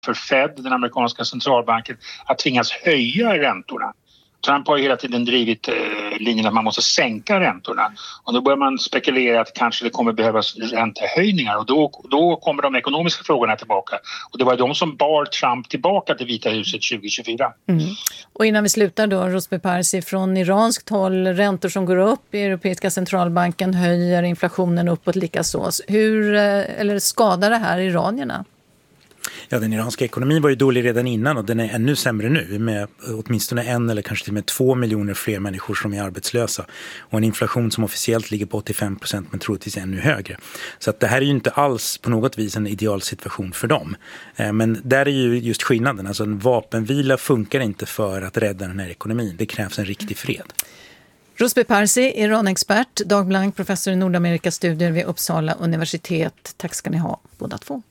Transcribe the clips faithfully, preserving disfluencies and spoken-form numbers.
för Fed, den amerikanska centralbanken, att tvingas höja räntorna. Trump har ju hela tiden drivit eh, linjen att man måste sänka räntorna. Och då börjar man spekulera att kanske det kommer behövas räntehöjningar. Och då, då kommer de ekonomiska frågorna tillbaka. Och det var de som bar Trump tillbaka till Vita huset tjugo tjugofyra. Mm. Och innan vi slutar då, Rosbe Parsi, från iranskt håll, räntor som går upp, Europeiska centralbanken höjer inflationen uppåt likaså. Hur eller skadar det här iranierna? Ja, den iranska ekonomin var ju dålig redan innan och den är ännu sämre nu med åtminstone en eller kanske till och med två miljoner fler människor som är arbetslösa och en inflation som officiellt ligger på åttiofem procent men troligtvis ännu högre. Så att det här är ju inte alls på något vis en idealsituation för dem. Men där är ju just skillnaden, alltså en vapenvila funkar inte för att rädda den här ekonomin. Det krävs en riktig fred. Rosbe Parsi, Iran-expert, Dag Blank, professor i Nordamerikastudier vid Uppsala universitet. Tack ska ni ha båda två.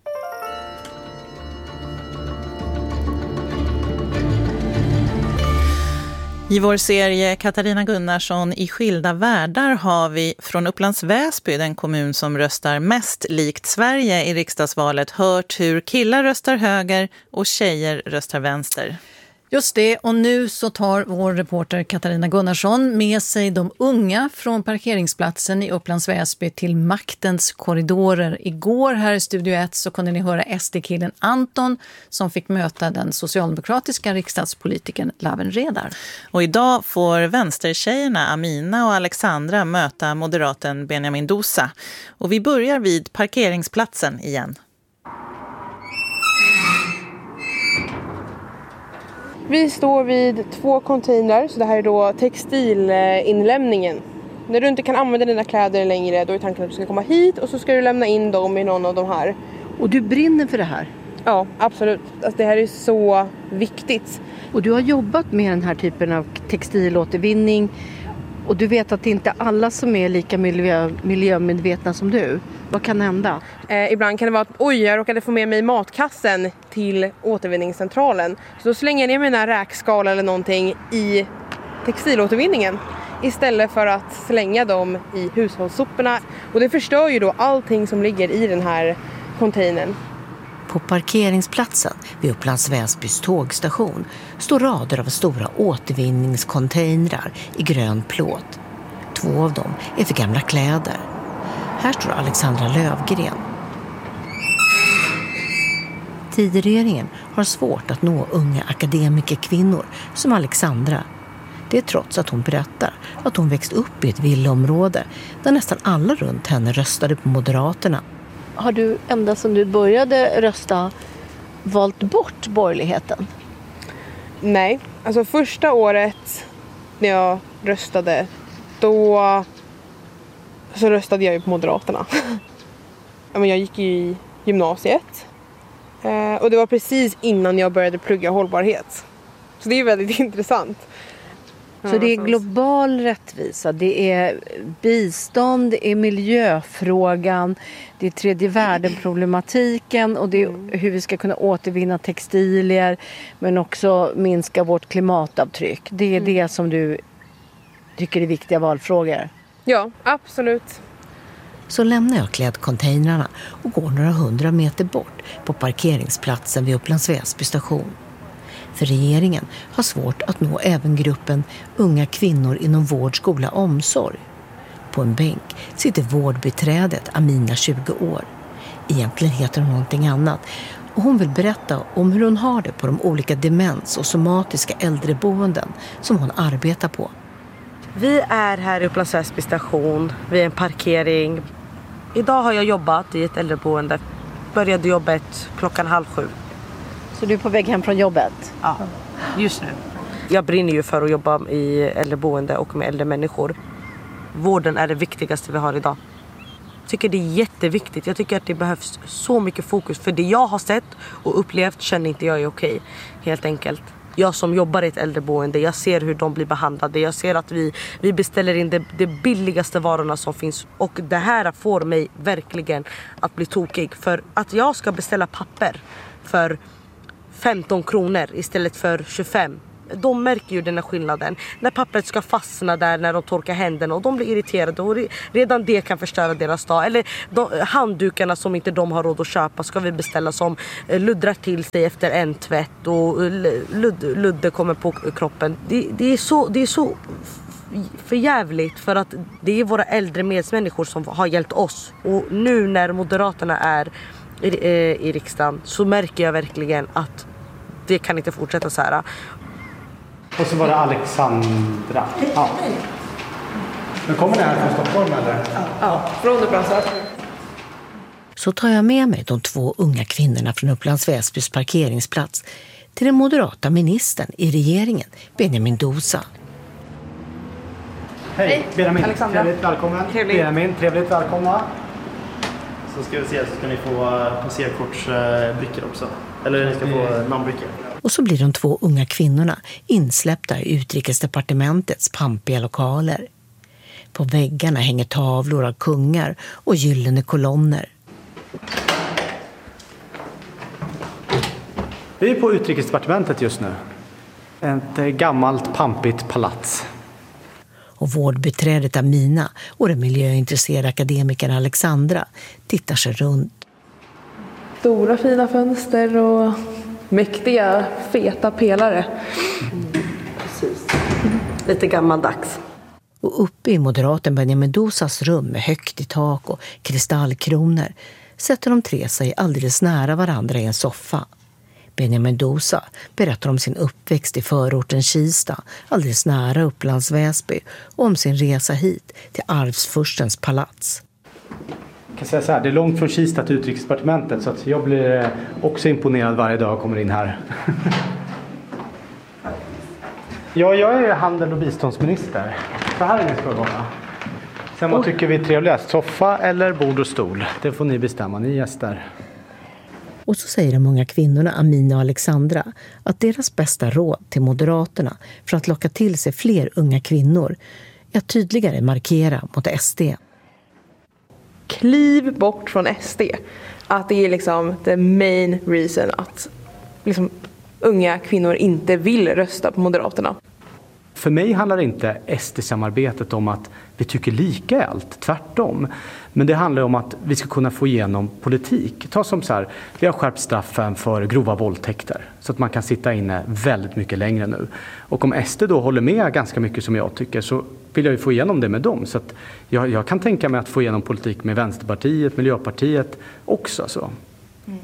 I vår serie Katarina Gunnarsson i skilda världar har vi från Upplands Väsby, den kommun som röstar mest likt Sverige i riksdagsvalet, hört hur killar röstar höger och tjejer röstar vänster. Just det, och nu så tar vår reporter Katarina Gunnarsson med sig de unga från parkeringsplatsen i Upplands Väsby till maktens korridorer. Igår här i Studio ett så kunde ni höra S D-killen Anton som fick möta den socialdemokratiska riksdagspolitikern Laven Redar. Och idag får vänstertjejerna Amina och Alexandra möta moderaten Benjamin Dosa. Och vi börjar vid parkeringsplatsen igen. Vi står vid två containrar, så det här är då textilinlämningen. När du inte kan använda dina kläder längre, då är tanken att du ska komma hit och så ska du lämna in dem i någon av de här. Och du brinner för det här? Ja, absolut. Alltså, det här är så viktigt. Och du har jobbat med den här typen av textilåtervinning och du vet att det inte är alla som är lika miljö, miljömedvetna som du. Vad kan hända? Eh, ibland kan det vara att oj, jag råkade få med mig matkassen till återvinningscentralen. Så då slänger jag ner mina räkskal eller någonting i textilåtervinningen istället för att slänga dem i hushållssoporna. Och det förstör ju då allting som ligger i den här containern. På parkeringsplatsen vid Upplands Väsbys tågstation står rader av stora återvinningscontainrar i grön plåt. Två av dem är för gamla kläder. Här står Alexandra Lövgren. Tidregeringen har svårt att nå unga akademikerkvinnor som Alexandra. Det är trots att hon berättar att hon växt upp i ett villaområde där nästan alla runt henne röstade på Moderaterna. Har du ända sedan du började rösta valt bort borgerligheten? Nej, alltså första året när jag röstade, då så röstade jag ju på Moderaterna. Jag gick ju i gymnasiet och det var precis innan jag började plugga hållbarhet. Så det är väldigt intressant. Så det är global rättvisa, det är bistånd, det är miljöfrågan, det är tredje världen-problematiken och det är hur vi ska kunna återvinna textilier men också minska vårt klimatavtryck. Det är mm. det som du tycker är viktiga valfrågor. Ja, absolut. Så lämnar jag klädcontainrarna och går några hundra meter bort på parkeringsplatsen vid Upplands Väsby station. För regeringen har svårt att nå även gruppen unga kvinnor inom vård, skola och omsorg. På en bänk sitter vårdbiträdet Amina, tjugo år. Egentligen heter hon någonting annat och hon vill berätta om hur hon har det på de olika demens- och somatiska äldreboenden som hon arbetar på. Vi är här i Upplands Väsby station vid en parkering. Idag har jag jobbat i ett äldreboende. Började jobbet klockan halv sju. Så du är på väg hem från jobbet? Ja, just nu. Jag brinner ju för att jobba i äldreboende och med äldre människor. Vården är det viktigaste vi har idag. Jag tycker det är jätteviktigt. Jag tycker att det behövs så mycket fokus. För det jag har sett och upplevt känner inte jag är okej. Helt enkelt. Jag som jobbar i ett äldreboende, jag ser hur de blir behandlade. Jag ser att vi, vi beställer in det, det billigaste varorna som finns. Och det här får mig verkligen att bli tokig. För att jag ska beställa papper för femton kronor istället för tjugofem de märker ju den här skillnaden. När pappret ska fastna där när de torkar händerna och de blir irriterade och redan det kan förstöra deras dag. Eller de, handdukarna som inte de har råd att köpa ska vi beställa som luddrar till sig efter en tvätt och ludd, ludde kommer på kroppen. Det, det är så, det är så för jävligt för att det är våra äldre medmänniskor som har hjälpt oss. Och nu när Moderaterna är i, i riksdagen så märker jag verkligen att det kan inte fortsätta så här. Och så var det Alexandra. Ja. Men kommer ni här från Stockholm eller? Ja, från Upplands. Så tar jag med mig de två unga kvinnorna från Upplands Väsbys parkeringsplats till den moderata ministern i regeringen, Benjamin Dousa. Hej, Hej. Benjamin. Alexandra. Trevligt välkommen. Trevligt. Benjamin, trevligt välkomna. Så ska vi se, så ska ni få passerkortsbrickor också. Eller ni ska få namnbrickor. Och så blir de två unga kvinnorna insläppta i Utrikesdepartementets pampiga lokaler. På väggarna hänger tavlor av kungar och gyllene kolonner. Vi är på Utrikesdepartementet just nu. Ett gammalt pampigt palats. Och vårdbiträdet Amina och den miljöintresserade akademikern Alexandra tittar sig runt. Stora fina fönster och mäktiga, feta pelare. Mm, precis. Lite gammaldags. Och uppe i moderaten Benjamin Dousas rum med högt i tak och kristallkronor sätter de tre sig alldeles nära varandra i en soffa. Benjamin Dousa berättar om sin uppväxt i förorten Kista, alldeles nära Upplands Väsby, och om sin resa hit till arvsfurstens palats. Jag kan säga så här, det är långt från Kista till Utrikesdepartementet så att jag blir också imponerad varje dag jag kommer in här. Ja, jag är handel- och biståndsminister. Så här är ni ska vara. Sen vad tycker vi är trevligast? Soffa eller bord och stol? Det får ni bestämma, ni gäster. Och så säger de många kvinnorna Amina och Alexandra att deras bästa råd till Moderaterna för att locka till sig fler unga kvinnor är att tydligare markera mot S D. Kliv bort från S D. Att det är liksom the main reason att liksom unga kvinnor inte vill rösta på Moderaterna. För mig handlar inte S D-samarbetet om att vi tycker lika i allt, tvärtom. Men det handlar om att vi ska kunna få igenom politik. Ta som så här, vi har skärpt straffen för grova våldtäkter så att man kan sitta inne väldigt mycket längre nu. Och om S D då håller med ganska mycket som jag tycker så vill jag ju få igenom det med dem. Så att jag, jag kan tänka mig att få igenom politik med Vänsterpartiet, Miljöpartiet också. Så. Mm.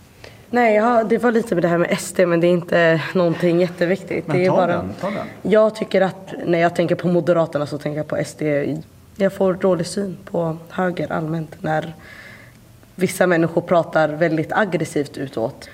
Nej, ja, det var lite med det här med S D, men det är inte någonting jätteviktigt. Men det är ta bara, den, ta den. Jag tycker att när jag tänker på Moderaterna så tänker jag på S D. Jag får dålig syn på höger allmänt när vissa människor pratar väldigt aggressivt utåt.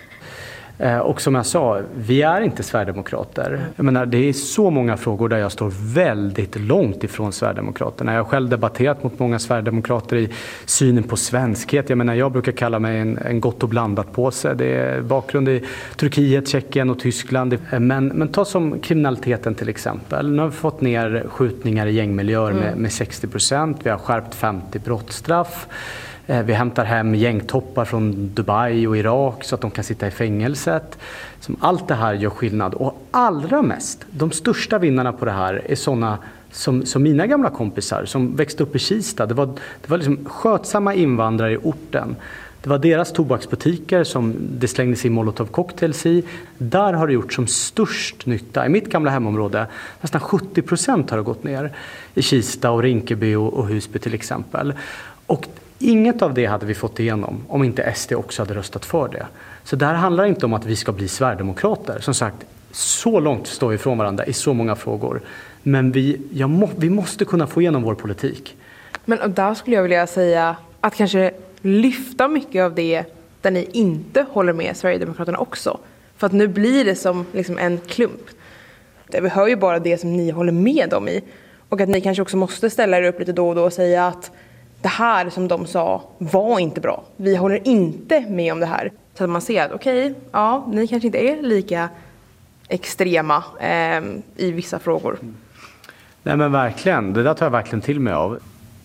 Och som jag sa, vi är inte Sverigedemokrater. Jag menar, det är så många frågor där jag står väldigt långt ifrån Sverigedemokraterna. Jag har själv debatterat mot många Sverigedemokrater i synen på svenskhet. Jag menar, jag brukar kalla mig en, en gott och blandat påse. Det är bakgrund i Turkiet, Tjeckien och Tyskland. Men, men ta som kriminaliteten till exempel. Nu har vi fått ner skjutningar i gängmiljöer mm. med, med sextio procent. Vi har skärpt femtio brottsstraff. Vi hämtar hem gängtoppar från Dubai och Irak så att de kan sitta i fängelset. Allt det här gör skillnad. Och allra mest, de största vinnarna på det här är sådana som, som mina gamla kompisar som växte upp i Kista. Det var, det var liksom skötsamma invandrare i orten. Det var deras tobaksbutiker som det slängdes in Molotov cocktails i. Där har det gjort som störst nytta. I mitt gamla hemområde, nästan sjuttio procent har det gått ner. I Kista och Rinkeby och, och Husby till exempel. Och inget av det hade vi fått igenom om inte S D också hade röstat för det. Så det här handlar inte om att vi ska bli Sverigedemokrater. Som sagt, så långt står vi ifrån varandra i så många frågor. Men vi, jag må, vi måste kunna få igenom vår politik. Men där skulle jag vilja säga att kanske lyfta mycket av det där ni inte håller med Sverigedemokraterna också. För att nu blir det som liksom en klump. Vi hör ju bara det som ni håller med dem i. Och att ni kanske också måste ställa er upp lite då och då och säga att det här som de sa var inte bra. Vi håller inte med om det här. Så att man ser att okej, okay, ja, ni kanske inte är lika extrema eh, i vissa frågor. Nej men verkligen, det där tar jag verkligen till mig av.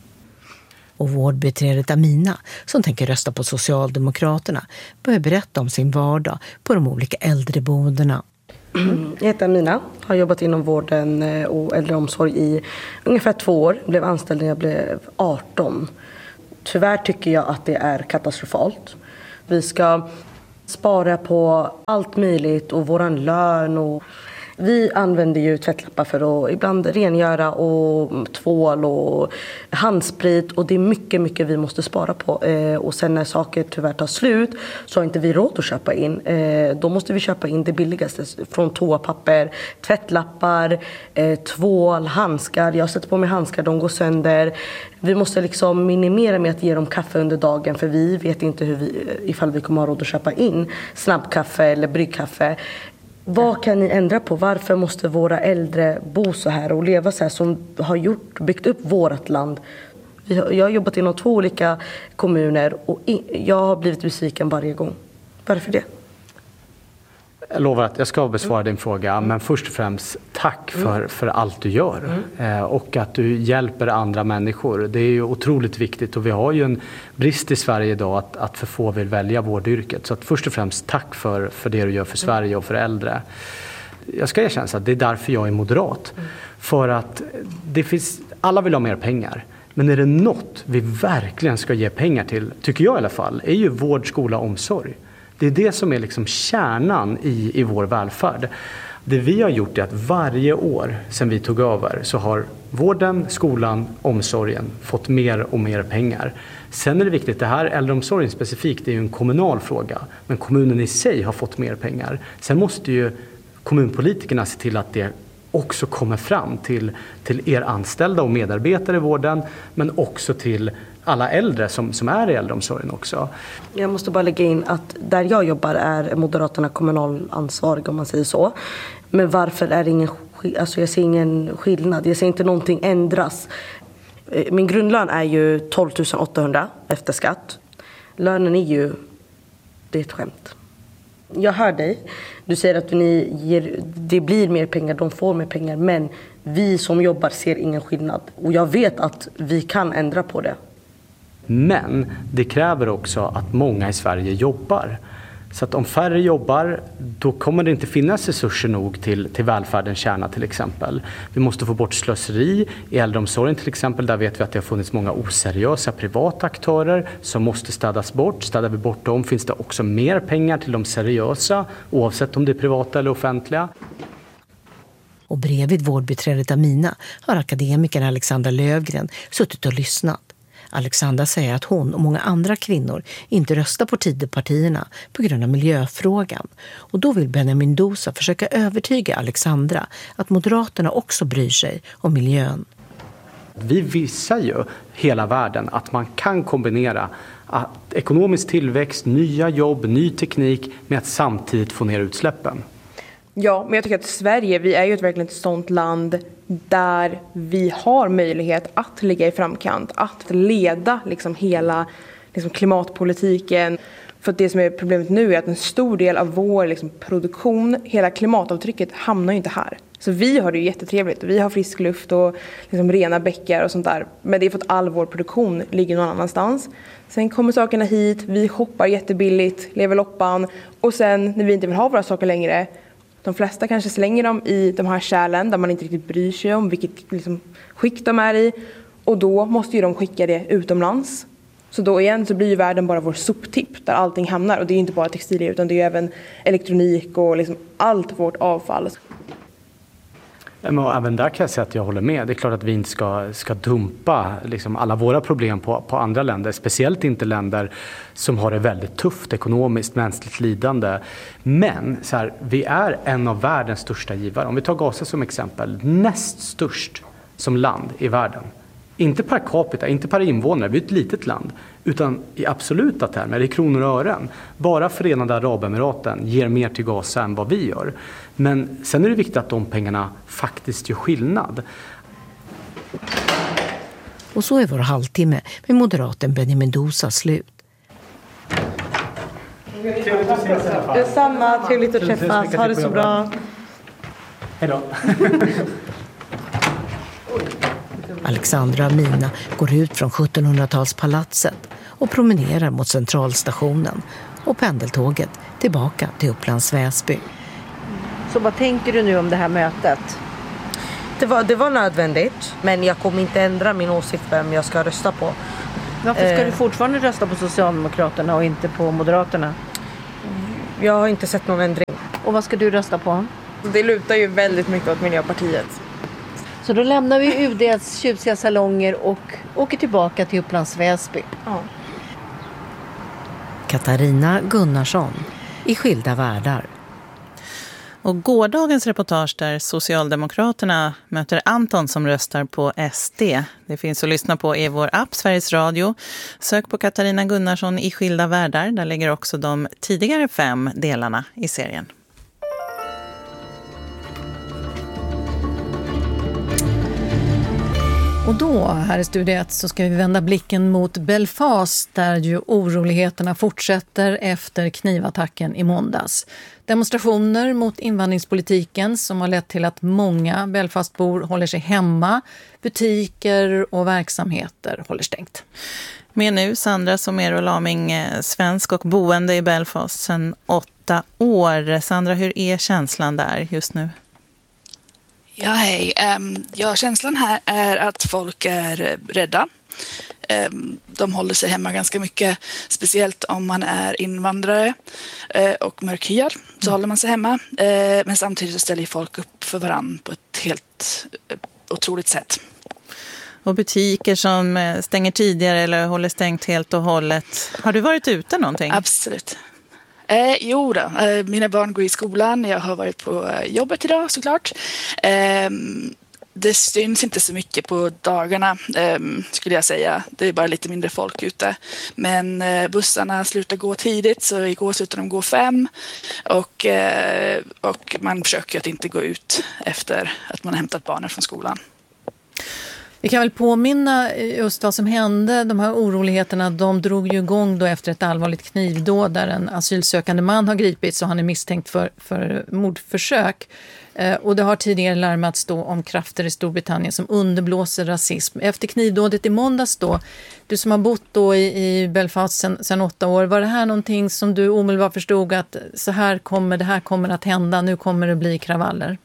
Och vårdbiträdet Amina, som tänker rösta på Socialdemokraterna, börjar berätta om sin vardag på de olika äldreboendena. Jag heter Amina, har jobbat inom vården och äldreomsorg i ungefär två år. Blev anställd när jag blev arton. Tyvärr tycker jag att det är katastrofalt. Vi ska spara på allt möjligt och våran lön. Och vi använder ju tvättlappar för att ibland rengöra och tvål och handsprit. Och det är mycket, mycket vi måste spara på. Eh, och sen när saker tyvärr tar slut så har inte vi råd att köpa in. Eh, då måste vi köpa in det billigaste. Från toapapper, tvättlappar, eh, tvål, handskar. Jag sätter på mig handskar, de går sönder. Vi måste liksom minimera med att ge dem kaffe under dagen. För vi vet inte hur vi, ifall vi kommer ha råd att köpa in snabbkaffe eller bryggkaffe. Vad kan ni ändra på? Varför måste våra äldre bo så här och leva så här som har gjort, byggt upp vårt land? Jag har jobbat inom två olika kommuner och jag har blivit besviken varje gång. Varför det? Jag lovar att jag ska besvara din fråga, men först och främst tack för, för allt du gör mm. och att du hjälper andra människor. Det är ju otroligt viktigt och vi har ju en brist i Sverige idag att, att för få vill välja vårdyrket. Så att först och främst tack för, för det du gör för Sverige och för äldre. Jag ska erkänna att det är därför jag är moderat. Mm. För att det finns, alla vill ha mer pengar. Men är det något vi verkligen ska ge pengar till, tycker jag i alla fall, är ju vård, skola och omsorg. Det är det som är liksom kärnan i, i vår välfärd. Det vi har gjort är att varje år sedan vi tog över så har vården, skolan, omsorgen fått mer och mer pengar. Sen är det viktigt, det här äldreomsorgen specifikt är ju en kommunal fråga. Men kommunen i sig har fått mer pengar. Sen måste ju kommunpolitikerna se till att det också kommer fram till, till er anställda och medarbetare i vården. Men också till alla äldre som, som är i äldreomsorgen också. Jag måste bara lägga in att där jag jobbar är Moderaterna kommunalansvarig om man säger så. Men varför är det ingen, alltså jag ser ingen skillnad. Jag ser inte någonting ändras. Min grundlön är ju tolv tusen åttahundra efter skatt. Lönen är ju, det är ett skämt. Jag hör dig. Du säger att ni ger, det blir mer pengar, de får mer pengar. Men vi som jobbar ser ingen skillnad. Och jag vet att vi kan ändra på det. Men det kräver också att många i Sverige jobbar. Så att om färre jobbar, då kommer det inte finnas resurser nog till, till välfärdens kärna till exempel. Vi måste få bort slöseri i äldreomsorgen till exempel. Där vet vi att det har funnits många oseriösa privata aktörer som måste städas bort. Städar vi bort dem finns det också mer pengar till de seriösa, oavsett om det är privata eller offentliga. Och bredvid vårdbiträdet Amina har akademikern Alexandra Lövgren suttit och lyssnat. Alexandra säger att hon och många andra kvinnor inte röstar på Tidöpartierna på grund av miljöfrågan. Och då vill Benjamin Dousa försöka övertyga Alexandra att Moderaterna också bryr sig om miljön. Vi visar ju hela världen att man kan kombinera att ekonomisk tillväxt, nya jobb, ny teknik med att samtidigt få ner utsläppen. Ja, men jag tycker att Sverige, vi är ju ett verkligen ett sånt land där vi har möjlighet att ligga i framkant, att leda liksom hela liksom klimatpolitiken. För att det som är problemet nu är att en stor del av vår liksom produktion, hela klimatavtrycket hamnar ju inte här. Så vi har det ju jättetrevligt, vi har frisk luft och liksom rena bäckar och sånt där. Men det är för att all vår produktion ligger någon annanstans. Sen kommer sakerna hit, vi shoppar jättebilligt, lever loppan och sen när vi inte vill ha våra saker längre, de flesta kanske slänger dem i de här kärlen där man inte riktigt bryr sig om vilket liksom, skick de är i. Och då måste ju de skicka det utomlands. Så då igen så blir ju världen bara vår soptipp där allting hamnar. Och det är inte bara textilier utan det är även elektronik och liksom allt vårt avfall. Men även där kan jag säga att jag håller med. Det är klart att vi inte ska, ska dumpa liksom alla våra problem på, på andra länder. Speciellt inte länder som har det väldigt tufft ekonomiskt, mänskligt lidande. Men så här, vi är en av världens största givare. Om vi tar Gaza som exempel. Näst störst som land i världen. Inte per capita, inte per invånare. Vi är ett litet land. Utan i absoluta termer, i kronor och ören. Bara Förenade Arabemiraten ger mer till Gaza än vad vi gör. Men sen är det viktigt att de pengarna faktiskt gör skillnad. Och så är vår halvtimme med moderaten Benjamin Dousa slut. Trevligt att ses i alla fall. Detsamma, trevligt att träffas. Ha det så bra. Hej då. Alexandra och Amina går ut från sjuttonhundratalspalatset och promenerar mot centralstationen och pendeltåget tillbaka till Upplands Väsby. Så vad tänker du nu om det här mötet? Det var, det var nödvändigt, men jag kommer inte ändra min åsikt vem jag ska rösta på. Varför ska eh. du fortfarande rösta på Socialdemokraterna och inte på Moderaterna? Jag har inte sett någon ändring. Och vad ska du rösta på? Det lutar ju väldigt mycket åt Miljöpartiet. Så då lämnar vi U D:s tjusiga salonger och åker tillbaka till Upplands Väsby. Ja. Katarina Gunnarsson i Skilda världar. Och gårdagens reportage där Socialdemokraterna möter Anton som röstar på S D. Det finns att lyssna på i vår app Sveriges Radio. Sök på Katarina Gunnarsson i Skilda världar. Där ligger också de tidigare fem delarna i serien. Och då, här i studiet, så ska vi vända blicken mot Belfast där ju oroligheterna fortsätter efter knivattacken i måndags. Demonstrationer mot invandringspolitiken som har lett till att många Belfastbor håller sig hemma. Butiker och verksamheter håller stängt. Med nu Sandra Somero Laming, svensk och boende i Belfast sedan åtta år. Sandra, hur är känslan där just nu? Ja, hej. Um, ja, känslan här är att folk är rädda. Um, de håller sig hemma ganska mycket, speciellt om man är invandrare uh, och mörkhyad, så mm. håller man sig hemma. Uh, men samtidigt så ställer folk upp för varann på ett helt uh, otroligt sätt. Och butiker som stänger tidigare eller håller stängt helt och hållet. Har du varit ute någonting? Absolut. Eh, jo då, eh, mina barn går i skolan, jag har varit på eh, jobbet idag såklart. Eh, det syns inte så mycket på dagarna eh, skulle jag säga, det är bara lite mindre folk ute. Men eh, bussarna slutar gå tidigt, så igår slutade de gå fem och, eh, och man försöker att inte gå ut efter att man har hämtat barnen från skolan. Vi kan väl påminna just vad som hände. De här oroligheterna, de drog ju igång då efter ett allvarligt knivdåd där en asylsökande man har gripits och han är misstänkt för, för mordförsök. Eh, och det har tidigare larmats då om krafter i Storbritannien som underblåser rasism. Efter knivdådet i måndags då, du som har bott då i, i Belfast sedan, sedan åtta år, var det här någonting som du omedelbart förstod att så här kommer, det här kommer att hända, nu kommer det bli kravaller?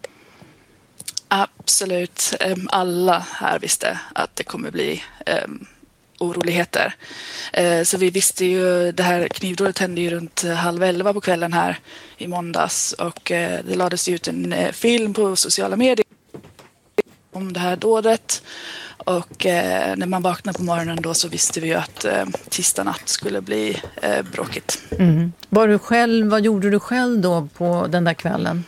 Absolut. Alla här visste att det kommer bli um, oroligheter. Uh, så vi visste ju, det här knivdådet hände ju runt halv elva på kvällen här i måndags. Och uh, det lades ut en uh, film på sociala medier om det här dådet. Och uh, när man vaknade på morgonen då så visste vi ju att uh, tisdag natt skulle bli uh, bråkigt. Mm. Var du själv, vad gjorde du själv då på den där kvällen?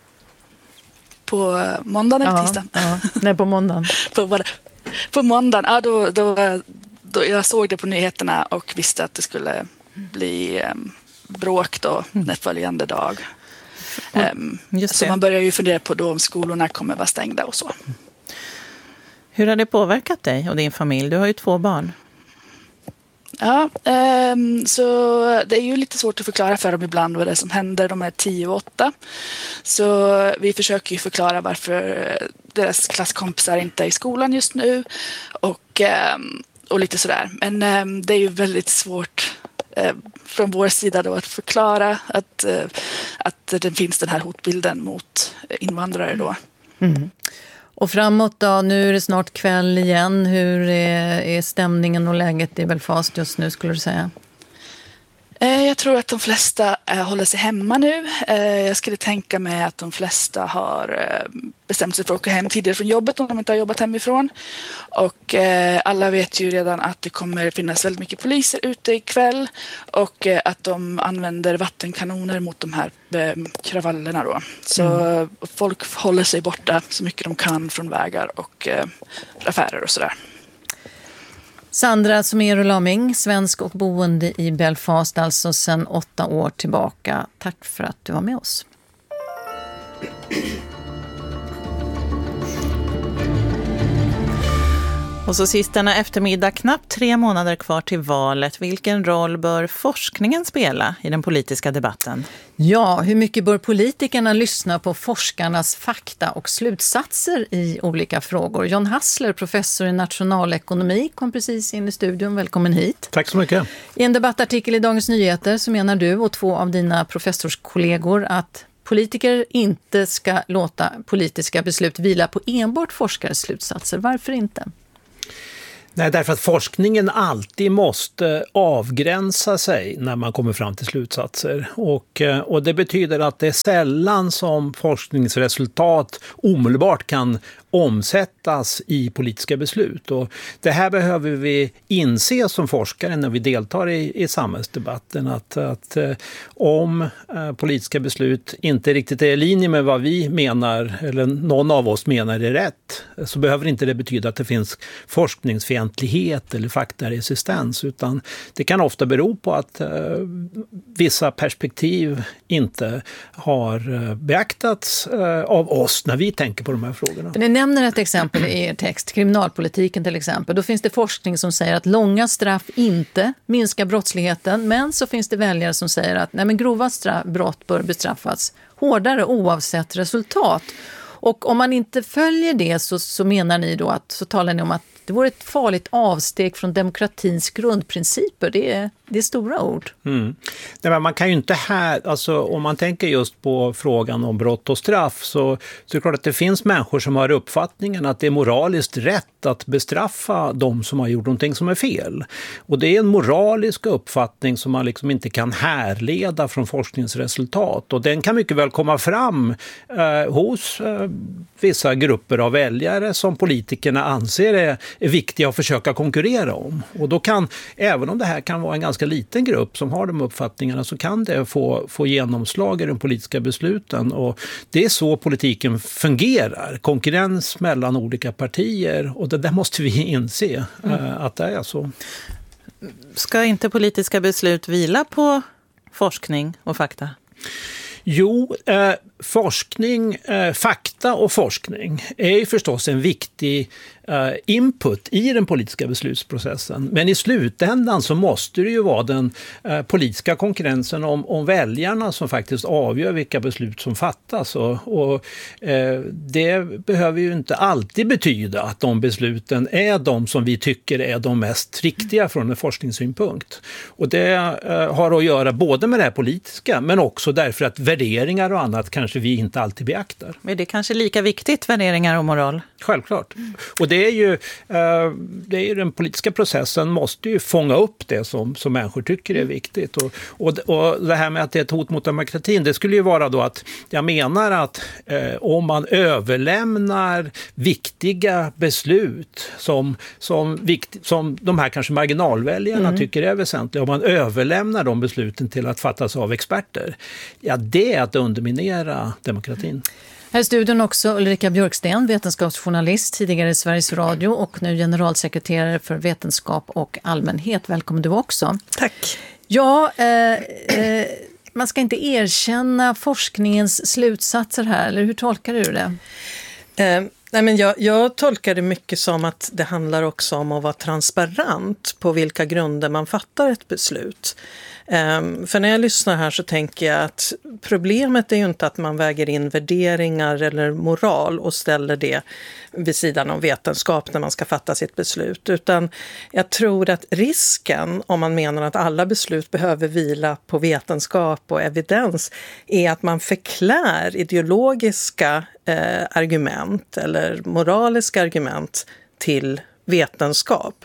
På måndagen eller ja, tisdagen? Ja. Nej, på måndagen. på, på måndagen, ja, då, då, då jag såg det på nyheterna och visste att det skulle bli um, bråk då mm. följande dag. Um, så man börjar ju fundera på då om skolorna kommer vara stängda och så. Hur har det påverkat dig och din familj? Du har ju två barn. Ja, um, så det är ju lite svårt att förklara för dem ibland vad det är som händer. De är tio och åtta. Så vi försöker ju förklara varför deras klasskompisar inte är i skolan just nu. Och, um, och lite sådär. Men um, det är ju väldigt svårt uh, från vår sida då att förklara att, uh, att det finns den här hotbilden mot invandrare då. Mm. Och framåt då, nu är det snart kväll igen. Hur är, är stämningen och läget i Belfast just nu skulle du säga? Jag tror att de flesta håller sig hemma nu. Jag skulle tänka mig att de flesta har bestämt sig för att åka hem tidigare från jobbet om de inte har jobbat hemifrån. Och alla vet ju redan att det kommer finnas väldigt mycket poliser ute ikväll och att de använder vattenkanoner mot de här kravallerna då. Så mm. folk håller sig borta så mycket de kan från vägar och affärer och sådär. Sandra Somero Laming, svensk och boende i Belfast, alltså sedan åtta år tillbaka. Tack för att du var med oss. Och så sist denna eftermiddag, knappt tre månader kvar till valet. Vilken roll bör forskningen spela i den politiska debatten? Ja, hur mycket bör politikerna lyssna på forskarnas fakta och slutsatser i olika frågor? John Hassler, professor i nationalekonomi, kom precis in i studion. Välkommen hit. Tack så mycket. I en debattartikel i Dagens Nyheter så menar du och två av dina professorskollegor att politiker inte ska låta politiska beslut vila på enbart forskares slutsatser. Varför inte? Nej, därför att forskningen alltid måste avgränsa sig när man kommer fram till slutsatser. Och, och det betyder att det är sällan som forskningsresultat omedelbart kan omsättas i politiska beslut. Och det här behöver vi inse som forskare när vi deltar i, i samhällsdebatten. Att, att om eh, politiska beslut inte riktigt är i linje med vad vi menar eller någon av oss menar är rätt, så behöver inte det betyda att det finns forskningsfientlighet eller faktaresistens, utan det kan ofta bero på att eh, vissa perspektiv inte har eh, beaktats eh, av oss när vi tänker på de här frågorna. Ni nämner ett exempel i er text, kriminalpolitiken till exempel. Då finns det forskning som säger att långa straff inte minskar brottsligheten, men så finns det väljare som säger att nej, men grova straff, brott bör bestraffas hårdare oavsett resultat. Och om man inte följer det så, så menar ni då att, så talar ni om att det vore ett farligt avsteg från demokratins grundprinciper. Det är, det är stora ord. Mm. Nej, men man kan ju inte här, alltså om man tänker just på frågan om brott och straff, så, så är det klart att det finns människor som har uppfattningen att det är moraliskt rätt att bestraffa de som har gjort någonting som är fel. Och det är en moralisk uppfattning som man liksom inte kan härleda från forskningsresultat. Och den kan mycket väl komma fram eh, hos eh, vissa grupper av väljare som politikerna anser är är viktiga att försöka konkurrera om. Och då kan, även om det här kan vara en ganska liten grupp som har de uppfattningarna, så kan det få, få genomslag i de politiska besluten. Och det är så politiken fungerar. Konkurrens mellan olika partier, och det där måste vi inse mm. äh, att det är så. Ska inte politiska beslut vila på forskning och fakta? Jo, eh, forskning, eh, fakta och forskning är ju förstås en viktig eh, input i den politiska beslutsprocessen. Men i slutändan så måste det ju vara den eh, politiska konkurrensen om, om väljarna som faktiskt avgör vilka beslut som fattas. Och, och eh, det behöver ju inte alltid betyda att de besluten är de som vi tycker är de mest riktiga från en forskningssynpunkt. Och det eh, har att göra både med det här politiska, men också därför att värderingar och annat kanske vi inte alltid beaktar. Men det är kanske lika viktigt, värderingar och moral? Självklart. Och det är ju, eh, det är ju den politiska processen måste ju fånga upp det som, som människor tycker är viktigt. Och, och, och det här med att det är ett hot mot demokratin, det skulle ju vara då att jag menar att eh, om man överlämnar viktiga beslut som, som, vikt, som de här kanske marginalväljarna mm. tycker är väsentliga, om man överlämnar de besluten till att fattas av experter, ja, det är att underminera demokratin. Här i studion också Ulrika Björksten, vetenskapsjournalist, tidigare i Sveriges Radio och nu generalsekreterare för vetenskap och allmänhet. Välkommen du också. Tack. Ja, eh, eh, man ska inte erkänna forskningens slutsatser här, eller hur tolkar du det? Eh, nej men jag, jag tolkar det mycket som att det handlar också om att vara transparent på vilka grunder man fattar ett beslut. Um, för när jag lyssnar här så tänker jag att problemet är ju inte att man väger in värderingar eller moral och ställer det vid sidan av vetenskap när man ska fatta sitt beslut, utan jag tror att risken om man menar att alla beslut behöver vila på vetenskap och evidens är att man förklär ideologiska eh, argument eller moraliska argument till vetenskap.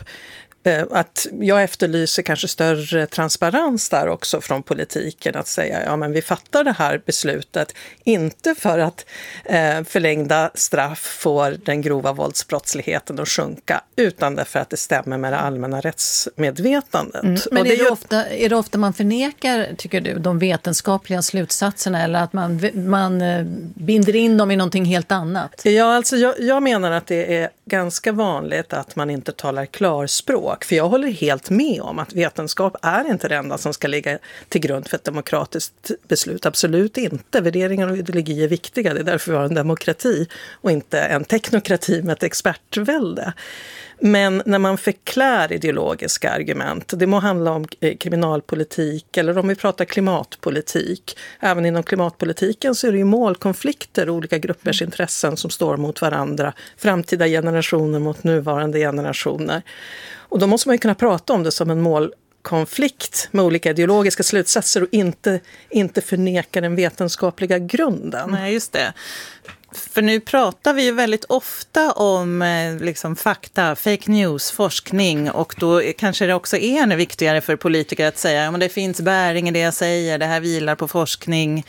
Att jag efterlyser kanske större transparens där också från politiken, att säga ja men vi fattar det här beslutet inte för att eh, förlängda straff får den grova våldsbrottsligheten att sjunka, utan därför att det stämmer med det allmänna rättsmedvetandet. Mm. Men och är, det det ofta, är det ofta man förnekar, tycker du, de vetenskapliga slutsatserna, eller att man, man eh, binder in dem i någonting helt annat? Ja, alltså jag, jag menar att det är ganska vanligt att man inte talar klarspråk. För jag håller helt med om att vetenskap är inte det enda som ska ligga till grund för ett demokratiskt beslut. Absolut inte. Värderingar och ideologi är viktiga. Det är därför vi har en demokrati och inte en teknokrati med ett expertvälde. Men när man förklär ideologiska argument, det må handla om kriminalpolitik eller om vi pratar klimatpolitik. Även inom klimatpolitiken så är det ju målkonflikter och olika gruppers intressen som står mot varandra. Framtida generationer mot nuvarande generationer. Och då måste man ju kunna prata om det som en mål konflikt med olika ideologiska slutsatser och inte, inte förneka den vetenskapliga grunden. Nej, just det. För nu pratar vi ju väldigt ofta om eh, liksom fakta, fake news, forskning, och då kanske det också är ännu viktigare för politiker att säga att det finns bäring i det jag säger, det här vilar på forskning.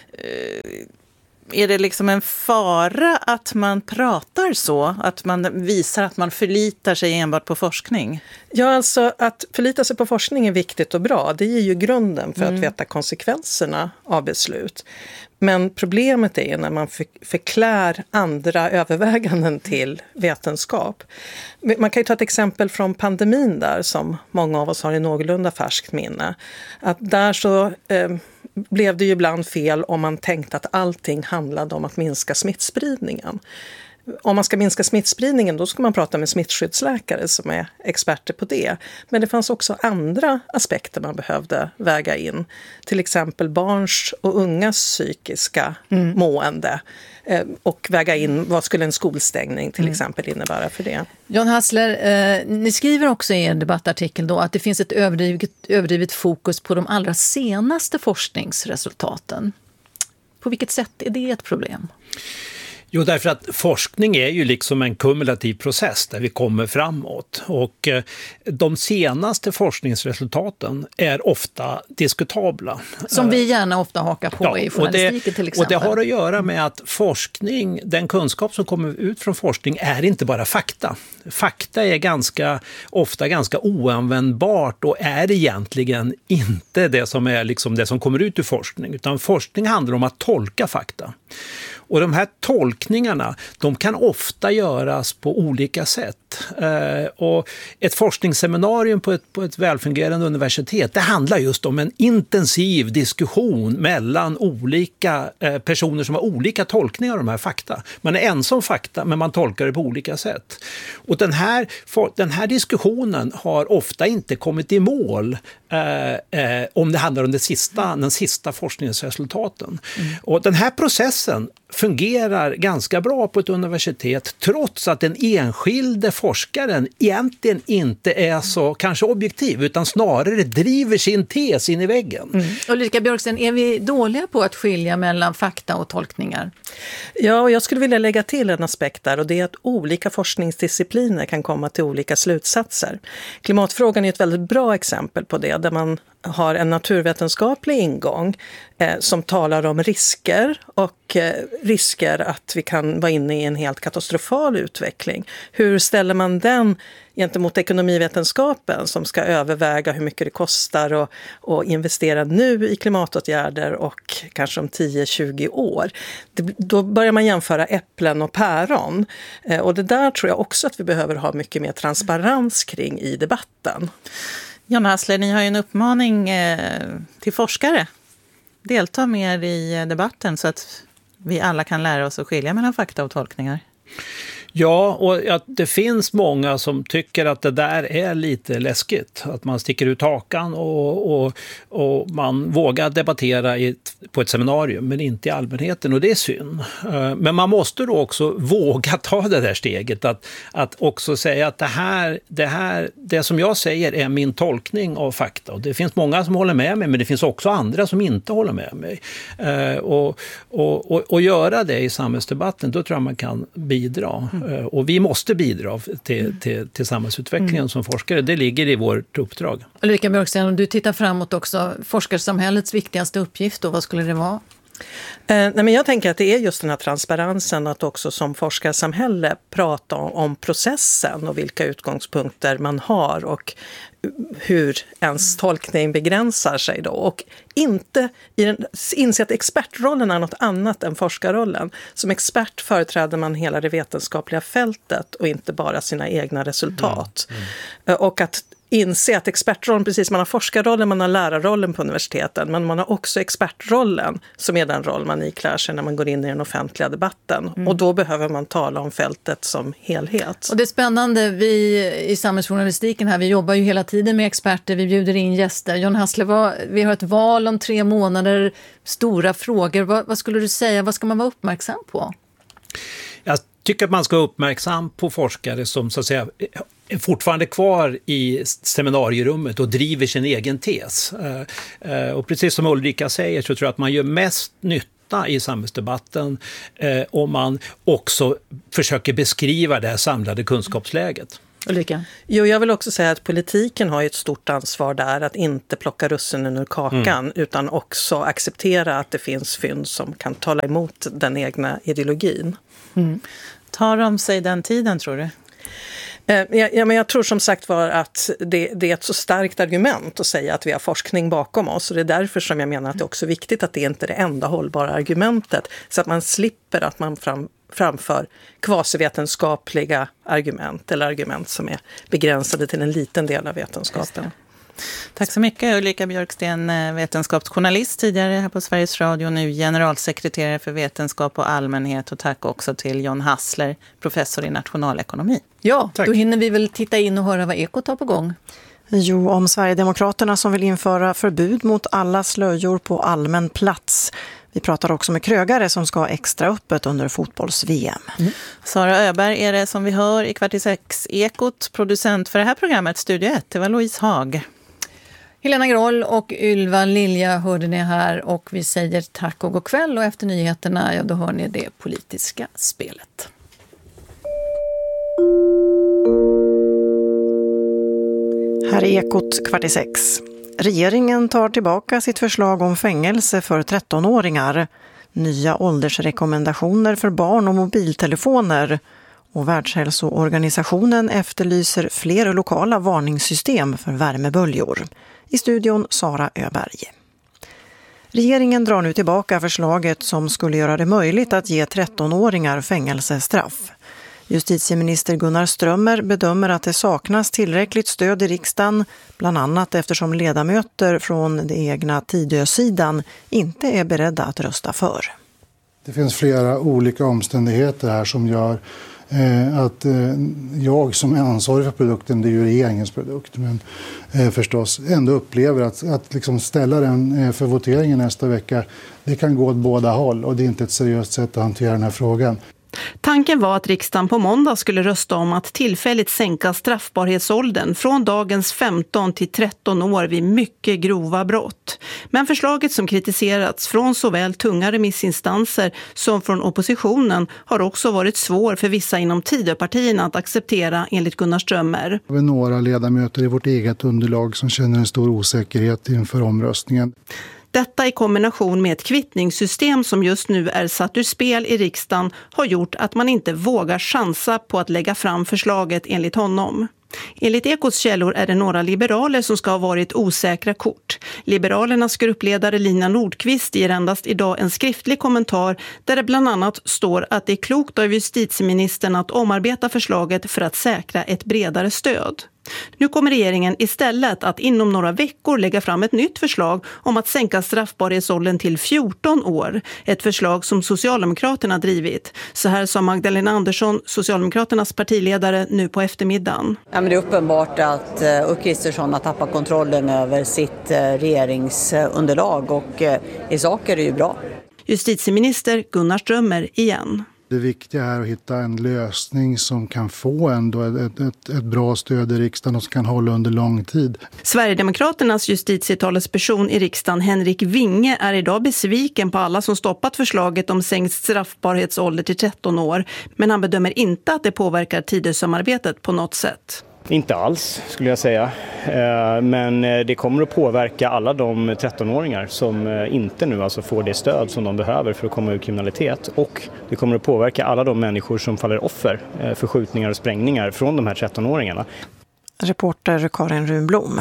Eh, är det liksom en fara att man pratar så, att man visar att man förlitar sig enbart på forskning? Ja, alltså att förlita sig på forskning är viktigt och bra. Det är ju grunden för mm. att veta konsekvenserna av beslut. Men problemet är när man förklär andra överväganden till vetenskap. Man kan ju ta ett exempel från pandemin där som många av oss har i någorlunda färskt minne. Att där så eh, blev det ju ibland fel om man tänkte att allting handlade om att minska smittspridningen. Om man ska minska smittspridningen då ska man prata med smittskyddsläkare som är experter på det. Men det fanns också andra aspekter man behövde väga in. Till exempel barns och ungas psykiska mm. mående. Eh, och väga in vad skulle en skolstängning till mm. exempel innebära för det. John Hassler, eh, ni skriver också i en debattartikel då att det finns ett överdrivet, överdrivet fokus på de allra senaste forskningsresultaten. På vilket sätt är det ett problem? Jo, därför att forskning är ju liksom en kumulativ process där vi kommer framåt. Och eh, de senaste forskningsresultaten är ofta diskutabla. Som vi gärna ofta hakar på ja, i journalistiken det, till exempel. Och det har att göra med att forskning, den kunskap som kommer ut från forskning är inte bara fakta. Fakta är ganska, ofta ganska oanvändbart och är egentligen inte det som är liksom det som kommer ut ur forskning. Utan forskning handlar om att tolka fakta. Och de här tolkningarna, de kan ofta göras på olika sätt. Eh, och ett forskningsseminarium på ett, på ett välfungerande universitet, det handlar just om en intensiv diskussion mellan olika eh, personer som har olika tolkningar av de här fakta. Man är ensam fakta, men man tolkar det på olika sätt. Och den här, for, den här diskussionen har ofta inte kommit i mål eh, eh, om det handlar om det sista, den sista forskningsresultaten. Mm. Och den här processen fungerar ganska bra på ett universitet trots att den enskilde forskaren egentligen inte är så kanske objektiv utan snarare driver sin tes in i väggen. Mm. Ulrika Björksten, är vi dåliga på att skilja mellan fakta och tolkningar? Ja, och jag skulle vilja lägga till en aspekt där och det är att olika forskningsdiscipliner kan komma till olika slutsatser. Klimatfrågan är ett väldigt bra exempel på det där man har en naturvetenskaplig ingång eh, som talar om risker och eh, risker att vi kan vara inne i en helt katastrofal utveckling. Hur ställer man den gentemot ekonomivetenskapen som ska överväga hur mycket det kostar och, och investera nu i klimatåtgärder och kanske om tio till tjugo år. Det, då börjar man jämföra äpplen och päron. Eh, och det där tror jag också att vi behöver ha mycket mer transparens kring i debatten. John Hassler, ni har ju en uppmaning eh, till forskare. Delta mer i debatten så att vi alla kan lära oss att skilja mellan fakta och tolkningar. Ja, och att det finns många som tycker att det där är lite läskigt. Att man sticker ut hakan och, och, och man vågar debattera i ett, på ett seminarium men inte i allmänheten och det är synd. Men man måste då också våga ta det där steget att, att också säga att det här, det här, det som jag säger är min tolkning av fakta. Och det finns många som håller med mig men det finns också andra som inte håller med mig. Och, och, och, och göra det i samhällsdebatten, då tror jag man kan bidra. Mm. Och vi måste bidra till, till, till samhällsutvecklingen mm. som forskare. Det ligger i vårt uppdrag. Ulrika Björksten, om du tittar framåt också, forskarsamhällets viktigaste uppgift då, vad skulle det vara? Eh, nej men jag tänker att det är just den här transparensen att också som forskarsamhälle prata om, om processen och vilka utgångspunkter man har och hur ens tolkning begränsar sig då. Och inte i den, inse att expertrollen är något annat än forskarrollen. Som expert företräder man hela det vetenskapliga fältet och inte bara sina egna resultat. Mm. Mm. Och att inse att expertrollen, precis man har forskarrollen, man har lärarrollen på universiteten, men man har också expertrollen som är den roll man iklär sig när man går in i den offentliga debatten. Mm. Och då behöver man tala om fältet som helhet. Och det är spännande, vi i samhällsjournalistiken här, vi jobbar ju hela tiden med experter, vi bjuder in gäster. John Hassler, vi har ett val om tre månader, stora frågor. Vad, vad skulle du säga, vad ska man vara uppmärksam på? Jag tycker att man ska vara uppmärksam på forskare som så att säga är fortfarande kvar i seminarierummet och driver sin egen tes. Och precis som Ulrika säger så tror jag att man gör mest nytta i samhällsdebatten eh, om man också försöker beskriva det här samlade kunskapsläget. Ulrika? Jo, jag vill också säga att politiken har ju ett stort ansvar där att inte plocka russinen ur kakan mm. utan också acceptera att det finns fynd som kan tala emot den egna ideologin. Mm. Tar de sig den tiden, tror du? Ja, ja, men jag tror som sagt var att det, det är ett så starkt argument att säga att vi har forskning bakom oss. Och det är därför som jag menar att det är också viktigt att det inte är det enda hållbara argumentet. Så att man slipper att man fram, framför kvasivetenskapliga argument eller argument som är begränsade till en liten del av vetenskapen. Tack så mycket Ulrika Björksten, vetenskapsjournalist tidigare här på Sveriges Radio, nu generalsekreterare för vetenskap och allmänhet, och tack också till John Hassler, professor i nationalekonomi. Ja, tack. Då hinner vi väl titta in och höra vad Ekot har på gång. Jo, om Sverigedemokraterna som vill införa förbud mot alla slöjor på allmän plats. Vi pratar också med krögare som ska ha extra öppet under fotbolls-V M. Mm. Sara Öberg är det som vi hör i Kvart i sex Ekot. Producent för det här programmet, Studio ett, det var Louise Haag. Helena Groll och Ylva Lilja hörde ni här, och vi säger tack och god kväll, och efter nyheterna, ja, då hör ni det politiska spelet. Här är Ekot Kvart i sex. Regeringen tar tillbaka sitt förslag om fängelse för trettonåringar, nya åldersrekommendationer för barn och mobiltelefoner, och Världshälsoorganisationen efterlyser fler lokala varningssystem för värmeböljor. I studion Sara Öberg. Regeringen drar nu tillbaka förslaget som skulle göra det möjligt att ge trettonåringar fängelsestraff. Justitieminister Gunnar Strömmer bedömer att det saknas tillräckligt stöd i riksdagen, bland annat eftersom ledamöter från det egna Tidö-sidan inte är beredda att rösta för. Det finns flera olika omständigheter här som gör eh, att eh, jag som är ansvarig för produkten, det är ju regeringens produkt, men eh, förstås ändå upplever att, att liksom ställa den eh, för voteringen nästa vecka, det kan gå åt båda håll, och det är inte ett seriöst sätt att hantera den här frågan. Tanken var att riksdagen på måndag skulle rösta om att tillfälligt sänka straffbarhetsåldern från dagens femton till tretton år vid mycket grova brott. Men förslaget som kritiserats från såväl tunga remissinstanser som från oppositionen har också varit svår för vissa inom Tidöpartierna att acceptera, enligt Gunnar Strömmer. Vi har några ledamöter i vårt eget underlag som känner en stor osäkerhet inför omröstningen. Detta i kombination med ett kvittningssystem som just nu är satt ur spel i riksdagen har gjort att man inte vågar chansa på att lägga fram förslaget, enligt honom. Enligt Ekots källor är det några liberaler som ska ha varit osäkra kort. Liberalernas gruppledare Lina Nordqvist ger endast idag en skriftlig kommentar där det bland annat står att det är klokt av justitieministern att omarbeta förslaget för att säkra ett bredare stöd. Nu kommer regeringen istället att inom några veckor lägga fram ett nytt förslag om att sänka straffbarhetsåldern till fjorton år. Ett förslag som Socialdemokraterna drivit. Så här sa Magdalena Andersson, Socialdemokraternas partiledare, nu på eftermiddagen. Ja, men det är uppenbart att uh, Ulf Kristersson har tappat kontrollen över sitt uh, regeringsunderlag, och uh, i sak är det ju bra. Justitieminister Gunnar Strömmer igen. Det viktiga är att hitta en lösning som kan få ändå ett, ett, ett bra stöd i riksdagen och som kan hålla under lång tid. Sverigedemokraternas justitietalesperson i riksdagen Henrik Winge är idag besviken på alla som stoppat förslaget om sänkt straffbarhetsålder till tretton år. Men han bedömer inte att det påverkar Tidösamarbetet på något sätt. Inte alls, skulle jag säga. Men det kommer att påverka alla de trettonåringar som inte nu alltså får det stöd som de behöver för att komma ur kriminalitet. Och det kommer att påverka alla de människor som faller offer för skjutningar och sprängningar från de här trettonåringarna. Reporter Karin Runblom.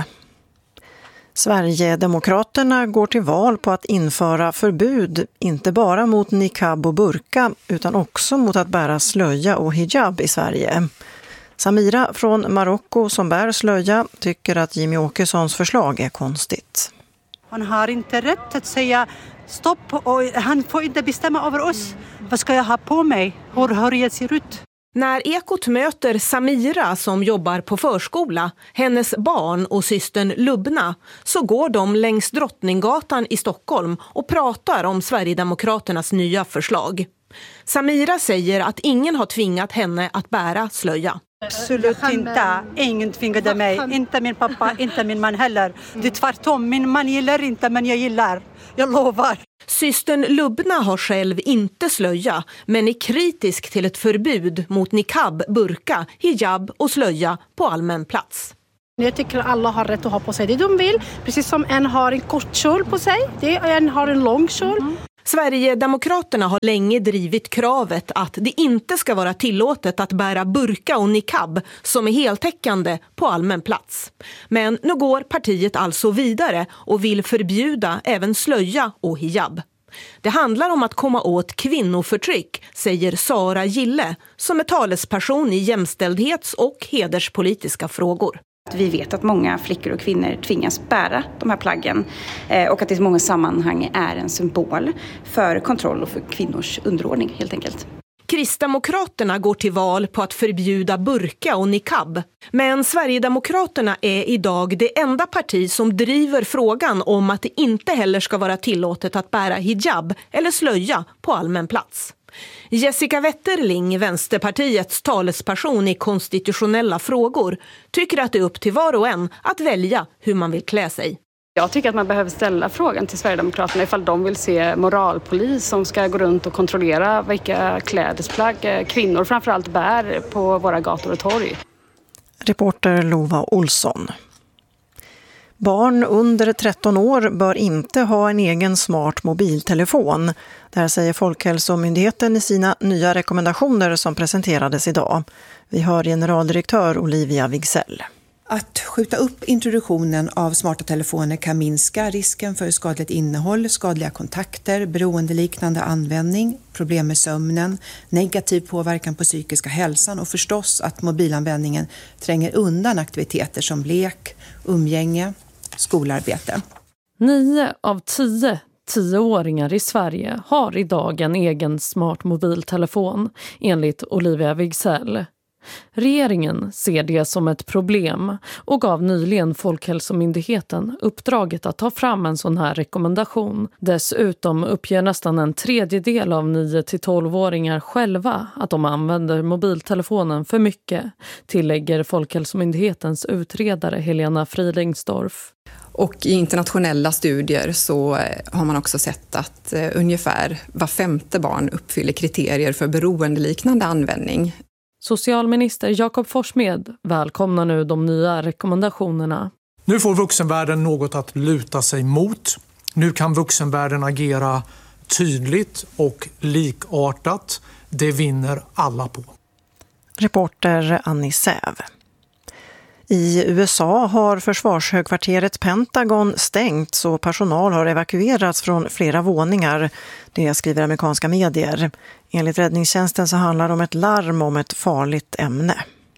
Sverigedemokraterna går till val på att införa förbud inte bara mot niqab och burka utan också mot att bära slöja och hijab i Sverige. Samira från Marocko som bär slöja tycker att Jimmy Åkessons förslag är konstigt. Han har inte rätt att säga stopp, och han får inte bestämma över oss. Vad ska jag ha på mig? Hur hör jag ser ut? När Ekot möter Samira som jobbar på förskola, hennes barn och systern Lubna, så går de längs Drottninggatan i Stockholm och pratar om Sverigedemokraternas nya förslag. Samira säger att ingen har tvingat henne att bära slöja. Absolut inte. Ingen tvingade mig. Inte min pappa, inte min man heller. Det är tvärtom. Min man gillar inte, men jag gillar. Jag lovar. Systern Lubna har själv inte slöja, men är kritisk till ett förbud mot niqab, burka, hijab och slöja på allmän plats. Jag tycker alla har rätt att ha på sig det de vill. Precis som en har en kort kjol på sig, det är en har en lång kjol. Mm. Sverigedemokraterna har länge drivit kravet att det inte ska vara tillåtet att bära burka och niqab som är heltäckande på allmän plats. Men nu går partiet alltså vidare och vill förbjuda även slöja och hijab. Det handlar om att komma åt kvinnoförtryck, säger Sara Gille, som är talesperson i jämställdhets- och hederspolitiska frågor. Vi vet att många flickor och kvinnor tvingas bära de här plaggen och att det i många sammanhang är en symbol för kontroll och för kvinnors underordning helt enkelt. Kristdemokraterna går till val på att förbjuda burka och niqab. Men Sverigedemokraterna är idag det enda parti som driver frågan om att det inte heller ska vara tillåtet att bära hijab eller slöja på allmän plats. Jessica Wetterling, Vänsterpartiets talesperson i konstitutionella frågor, tycker att det är upp till var och en att välja hur man vill klä sig. Jag tycker att man behöver ställa frågan till Sverigedemokraterna ifall de vill se moralpolis som ska gå runt och kontrollera vilka klädesplagg kvinnor framförallt bär på våra gator och torg. Reporter Lova Olsson. Barn under tretton år bör inte ha en egen smart mobiltelefon. Det här säger Folkhälsomyndigheten i sina nya rekommendationer som presenterades idag. Vi hör generaldirektör Olivia Wigsell. Att skjuta upp introduktionen av smarta telefoner kan minska risken för skadligt innehåll, skadliga kontakter, beroendeliknande användning, problem med sömnen, negativ påverkan på psykiska hälsan och förstås att mobilanvändningen tränger undan aktiviteter som lek, umgänge, skolarbete. Nio av tio tioåringar i Sverige har idag en egen smart mobiltelefon, enligt Olivia Wigsell. Regeringen ser det som ett problem och gav nyligen Folkhälsomyndigheten uppdraget att ta fram en sån här rekommendation. Dessutom uppger nästan en tredjedel av nio till tolv-åringar själva att de använder mobiltelefonen för mycket, tillägger Folkhälsomyndighetens utredare Helena Frilingsdorf. Och i internationella studier så har man också sett att ungefär var femte barn uppfyller kriterier för beroendeliknande användning. Socialminister Jakob Forssmed välkomnar nu de nya rekommendationerna. Nu får vuxenvärlden något att luta sig mot. Nu kan vuxenvärlden agera tydligt och likartat. Det vinner alla på. Reporter Annie Säv. I U S A har försvarshögkvarteret Pentagon stängt så personal har evakuerats från flera våningar. Det skriver amerikanska medier. Enligt räddningstjänsten så handlar det om ett larm om ett farligt ämne.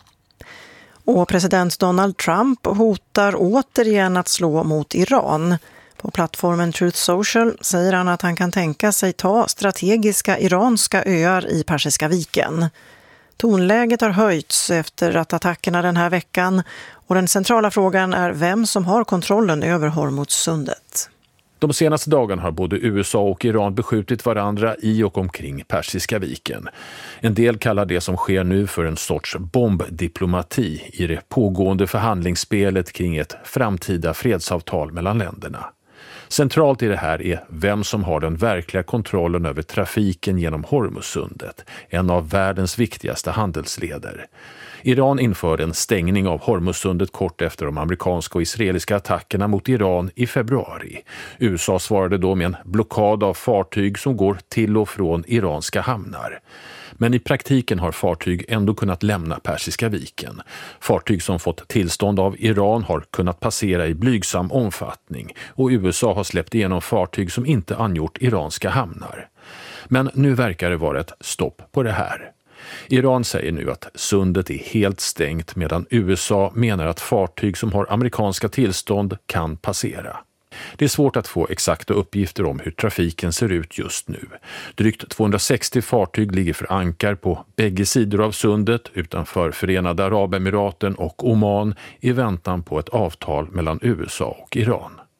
Och president Donald Trump hotar återigen att slå mot Iran. På plattformen Truth Social säger han att han kan tänka sig ta strategiska iranska öar i Persiska viken. Tonläget har höjts efter att attackerna den här veckan och den centrala frågan är vem som har kontrollen över Hormuzsundet. De senaste dagarna har både U S A och Iran beskjutit varandra i och omkring Persiska viken. En del kallar det som sker nu för en sorts bombdiplomati i det pågående förhandlingsspelet kring ett framtida fredsavtal mellan länderna. Centralt i det här är vem som har den verkliga kontrollen över trafiken genom Hormuzsundet, en av världens viktigaste handelsleder. Iran införde en stängning av Hormuzsundet kort efter de amerikanska och israeliska attackerna mot Iran i februari. U S A svarade då med en blockad av fartyg som går till och från iranska hamnar. Men i praktiken har fartyg ändå kunnat lämna Persiska viken. Fartyg som fått tillstånd av Iran har kunnat passera i blygsam omfattning och U S A har släppt igenom fartyg som inte angjort iranska hamnar. Men nu verkar det vara ett stopp på det här. Iran säger nu att sundet är helt stängt medan U S A menar att fartyg som har amerikanska tillstånd kan passera. Det är svårt att få exakta uppgifter om hur trafiken ser ut just nu. Drygt tvåhundrasextio fartyg ligger för ankar på bägge sidor av sundet utanför Förenade Arabemiraten och Oman i väntan på ett avtal mellan U S A och Iran.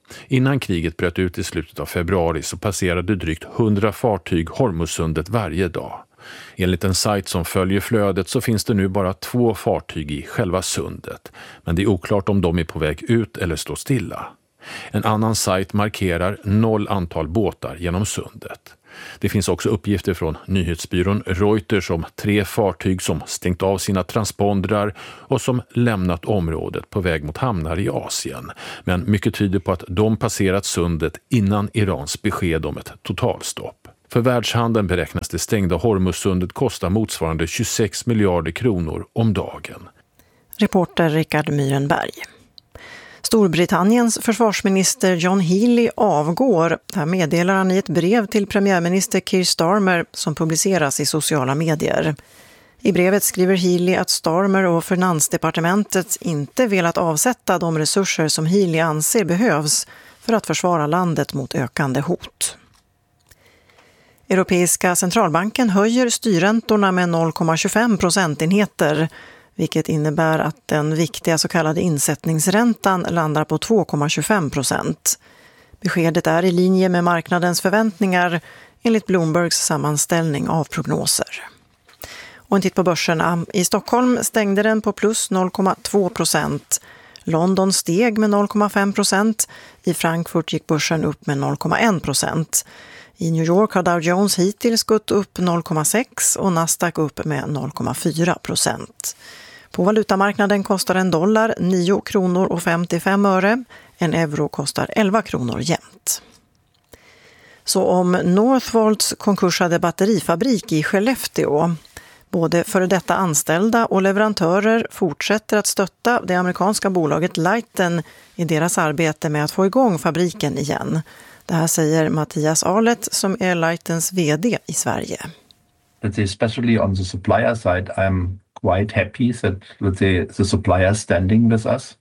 Innan kriget bröt ut i slutet av februari så passerade drygt hundra fartyg Hormuzsundet varje dag. Enligt en sajt som följer flödet så finns det nu bara två fartyg i själva sundet, men det är oklart om de är på väg ut eller står stilla. En annan sajt markerar noll antal båtar genom sundet. Det finns också uppgifter från nyhetsbyrån Reuters om tre fartyg som stängt av sina transpondrar och som lämnat området på väg mot hamnar i Asien. Men mycket tyder på att de passerat sundet innan Irans besked om ett totalstopp. För världshandeln beräknas det stängda Hormuzsundet kosta motsvarande tjugosex miljarder kronor om dagen. Reporter Rickard Myrenberg. Storbritanniens försvarsminister John Healey avgår. Det här meddelar han i ett brev till premiärminister Keir Starmer som publiceras i sociala medier. I brevet skriver Healey att Starmer och Finansdepartementet inte velat avsätta de resurser som Healey anser behövs för att försvara landet mot ökande hot. Europeiska centralbanken höjer styrräntorna med noll komma tjugofem procentenheter, vilket innebär att den viktiga så kallade insättningsräntan landar på två komma tjugofem procent. Beskedet är i linje med marknadens förväntningar enligt Bloombergs sammanställning av prognoser. Och en titt på börserna. I Stockholm stängde den på plus noll komma två procent. London steg med noll komma fem procent. I Frankfurt gick börsen upp med noll komma en procent. I New York har Dow Jones hittills gått upp noll komma sex och Nasdaq upp med noll komma fyra procent. På valutamarknaden kostar en dollar nio kronor och femtiofem öre. En euro kostar elva kronor jämt. Så om Northvolts konkursade batterifabrik i Skellefteå. Både före detta anställda och leverantörer fortsätter att stötta det amerikanska bolaget Lighten i deras arbete med att få igång fabriken igen. Det här säger Mattias Arlet som är Lightens vd i Sverige. Especially on the supplier side, I'm quite happy that let's say, the supplier is standing with us.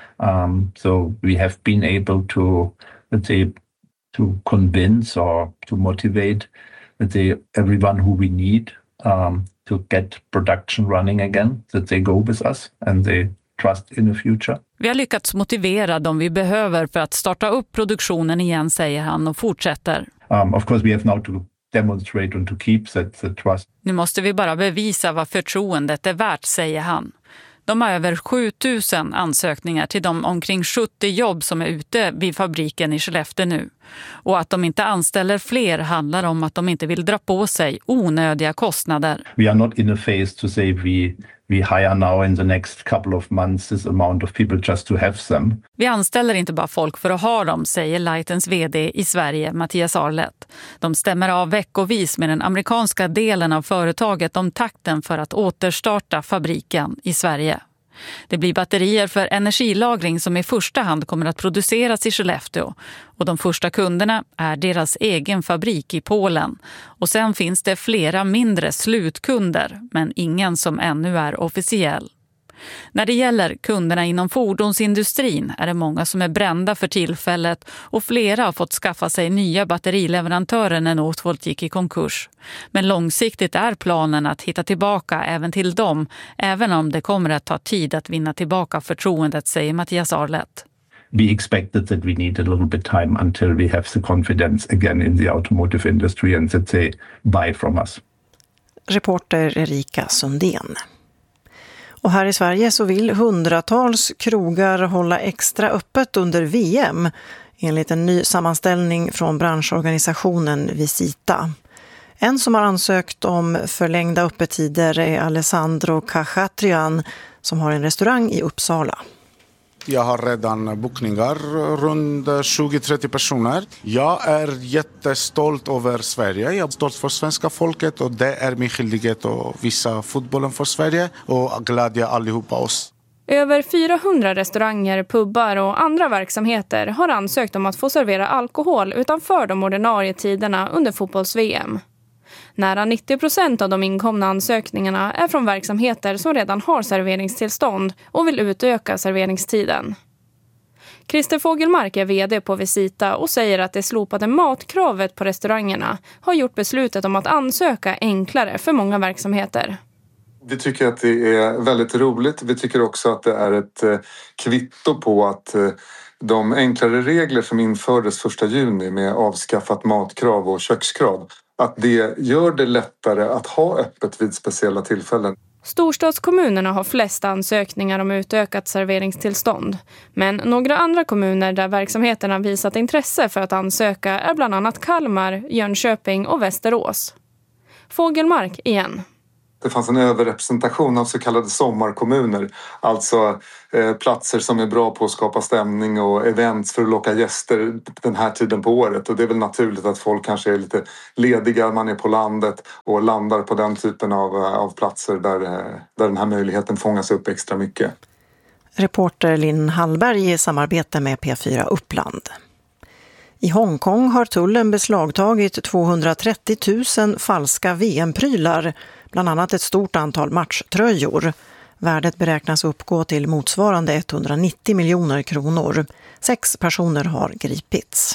Um, so we have been able to, let's say, to convince or to motivate, let's say, everyone who we need um, to get production running again, that they go with us and they trust in the future. Vi har lyckats motivera dem vi behöver för att starta upp produktionen igen, säger han och fortsätter. Um, of course we have now to demonstrate and to keep that, that trust. Nu måste vi bara bevisa vad förtroendet är värt, säger han. De har över sjutusen ansökningar till de omkring sjuttio jobb som är ute vid fabriken i Skellefteå nu. Och att de inte anställer fler handlar om att de inte vill dra på sig onödiga kostnader. We are not in a phase to say we we hire now in the next couple of months this amount of people just to have them. Vi anställer inte bara folk för att ha dem, säger Lightens vd i Sverige, Mattias Arlet. De stämmer av veckovis med den amerikanska delen av företaget om takten för att återstarta fabriken i Sverige. Det blir batterier för energilagring som i första hand kommer att produceras i Skellefteå. Och de första kunderna är deras egen fabrik i Polen. Och sen finns det flera mindre slutkunder, men ingen som ännu är officiell. När det gäller kunderna inom fordonsindustrin är det många som är brända för tillfället och flera har fått skaffa sig nya batterileverantörer när Northvolt gick i konkurs. Men långsiktigt är planen att hitta tillbaka även till dem, även om det kommer att ta tid att vinna tillbaka förtroendet, säger Mattias Arlet. We expected that we need a little bit time until we have the confidence again in the automotive industry and that they buy from us. Reporter Erika Sundén. Och här i Sverige så vill hundratals krogar hålla extra öppet under V M enligt en ny sammanställning från branschorganisationen Visita. En som har ansökt om förlängda öppettider är Alessandro Cachatrian som har en restaurang i Uppsala. Jag har redan bokningar runt tjugo till trettio personer. Jag är jättestolt över Sverige. Jag är stolt för svenska folket och det är min skyldighet att visa fotbollen för Sverige och glädja allihopa oss. Över fyrahundra restauranger, pubbar och andra verksamheter har ansökt om att få servera alkohol utanför de ordinarie tiderna under fotbolls-V M. Nära nittio procent av de inkomna ansökningarna är från verksamheter som redan har serveringstillstånd och vill utöka serveringstiden. Christer Fogelmark är vd på Visita och säger att det slopade matkravet på restaurangerna har gjort beslutet om att ansöka enklare för många verksamheter. Vi tycker att det är väldigt roligt. Vi tycker också att det är ett kvitto på att de enklare regler som infördes första juni med avskaffat matkrav och kökskrav, att det gör det lättare att ha öppet vid speciella tillfällen. Storstadskommunerna har flest ansökningar om utökat serveringstillstånd. Men några andra kommuner där verksamheterna visat intresse för att ansöka är bland annat Kalmar, Jönköping och Västerås. Fågelmark igen. Det fanns en överrepresentation av så kallade sommarkommuner, alltså eh, platser som är bra på att skapa stämning och events för att locka gäster den här tiden på året. Och det är väl naturligt att folk kanske är lite lediga, man är på landet och landar på den typen av, av platser där, där den här möjligheten fångas upp extra mycket. Reporter Linn Hallberg i samarbete med P fyra Uppland. I Hongkong har tullen beslagtagit tvåhundratrettio tusen falska V M-prylar, bland annat ett stort antal matchtröjor. Värdet beräknas uppgå till motsvarande etthundranittio miljoner kronor. Sex personer har gripits.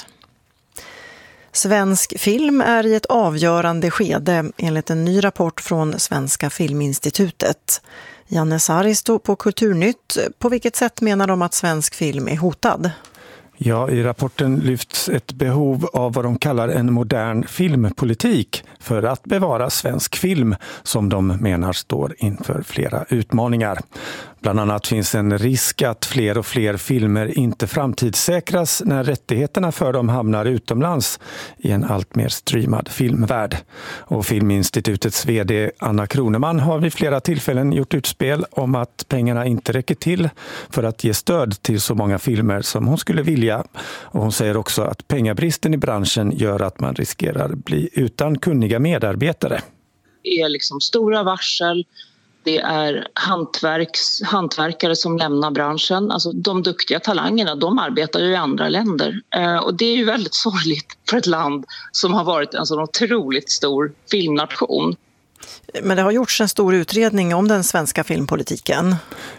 Svensk film är i ett avgörande skede enligt en ny rapport från Svenska Filminstitutet. Janne Saristo på Kulturnytt. På vilket sätt menar de att svensk film är hotad? Ja, i rapporten lyfts ett behov av vad de kallar en modern filmpolitik för att bevara svensk film som de menar står inför flera utmaningar. Bland annat finns en risk att fler och fler filmer inte framtidssäkras när rättigheterna för dem hamnar utomlands i en allt mer streamad filmvärld. Och Filminstitutets vd Anna Kroneman har vid flera tillfällen gjort utspel om att pengarna inte räcker till för att ge stöd till så många filmer som hon skulle vilja. Och hon säger också att pengabristen i branschen gör att man riskerar bli utan kunniga medarbetare. Det är liksom stora varsel. Det är hantverks, hantverkare som lämnar branschen. Alltså de duktiga talangerna, de arbetar ju i andra länder. Eh, och det är ju väldigt sorgligt för ett land som har varit en sån otroligt stor filmnation. Men det har gjorts en stor utredning om den svenska filmpolitiken.